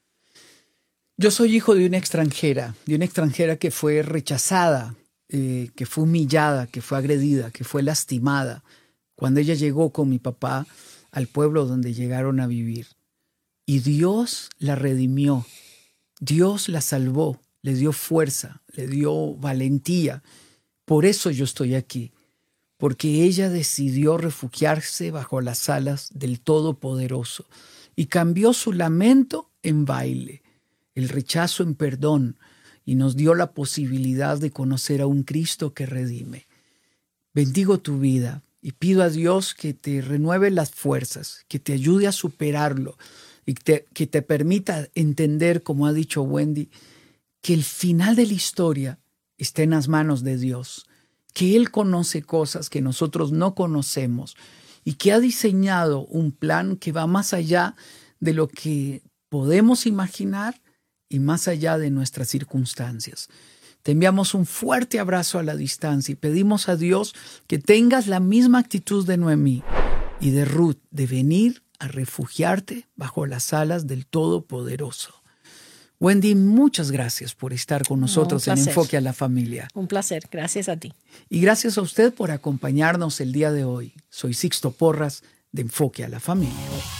Yo soy hijo de una extranjera, de una extranjera que fue rechazada, eh, que fue humillada, que fue agredida, que fue lastimada, cuando ella llegó con mi papá al pueblo donde llegaron a vivir. Y Dios la redimió, Dios la salvó, le dio fuerza, le dio valentía. Por eso yo estoy aquí, porque ella decidió refugiarse bajo las alas del Todopoderoso y cambió su lamento en baile, el rechazo en perdón, y nos dio la posibilidad de conocer a un Cristo que redime. Bendigo tu vida y pido a Dios que te renueve las fuerzas, que te ayude a superarlo y te, que te permita entender, como ha dicho Wendy, que el final de la historia está en las manos de Dios, que Él conoce cosas que nosotros no conocemos y que ha diseñado un plan que va más allá de lo que podemos imaginar y más allá de nuestras circunstancias. Te enviamos un fuerte abrazo a la distancia y pedimos a Dios que tengas la misma actitud de Noemí y de Ruth, de venir a refugiarte bajo las alas del Todopoderoso. Wendy, muchas gracias por estar con nosotros No, en placer. Enfoque a la Familia. Un placer, gracias a ti. Y gracias a usted por acompañarnos el día de hoy. Soy Sixto Porras de Enfoque a la Familia.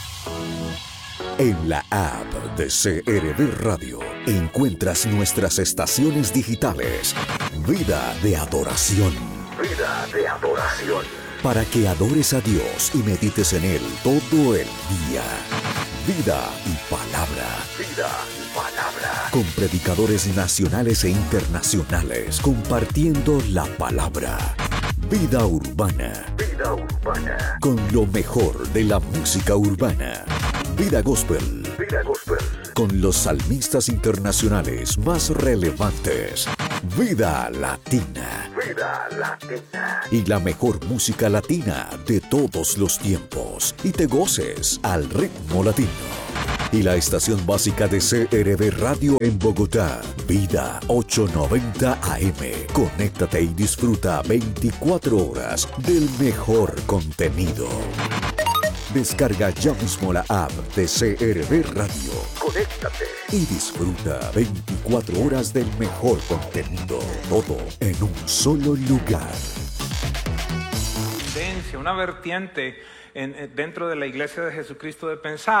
En la app de C R V Radio encuentras nuestras estaciones digitales. Vida de adoración. Vida de adoración. Para que adores a Dios y medites en Él todo el día. Vida y palabra. Vida y palabra. Con predicadores nacionales e internacionales compartiendo la palabra. Vida urbana. Vida urbana. Con lo mejor de la música urbana. Vida gospel. Vida gospel. Con los salmistas internacionales más relevantes. Vida latina. Vida latina. Y la mejor música latina de todos los tiempos. Y te goces al ritmo latino. Y la estación básica de C R V Radio en Bogotá, Vida ochocientos noventa A M. Conéctate y disfruta veinticuatro horas del mejor contenido. Descarga ya mismo la app de C R V Radio. Conéctate y disfruta veinticuatro horas del mejor contenido. Todo en un solo lugar. Una vertiente en, dentro de la Iglesia de Jesucristo de pensar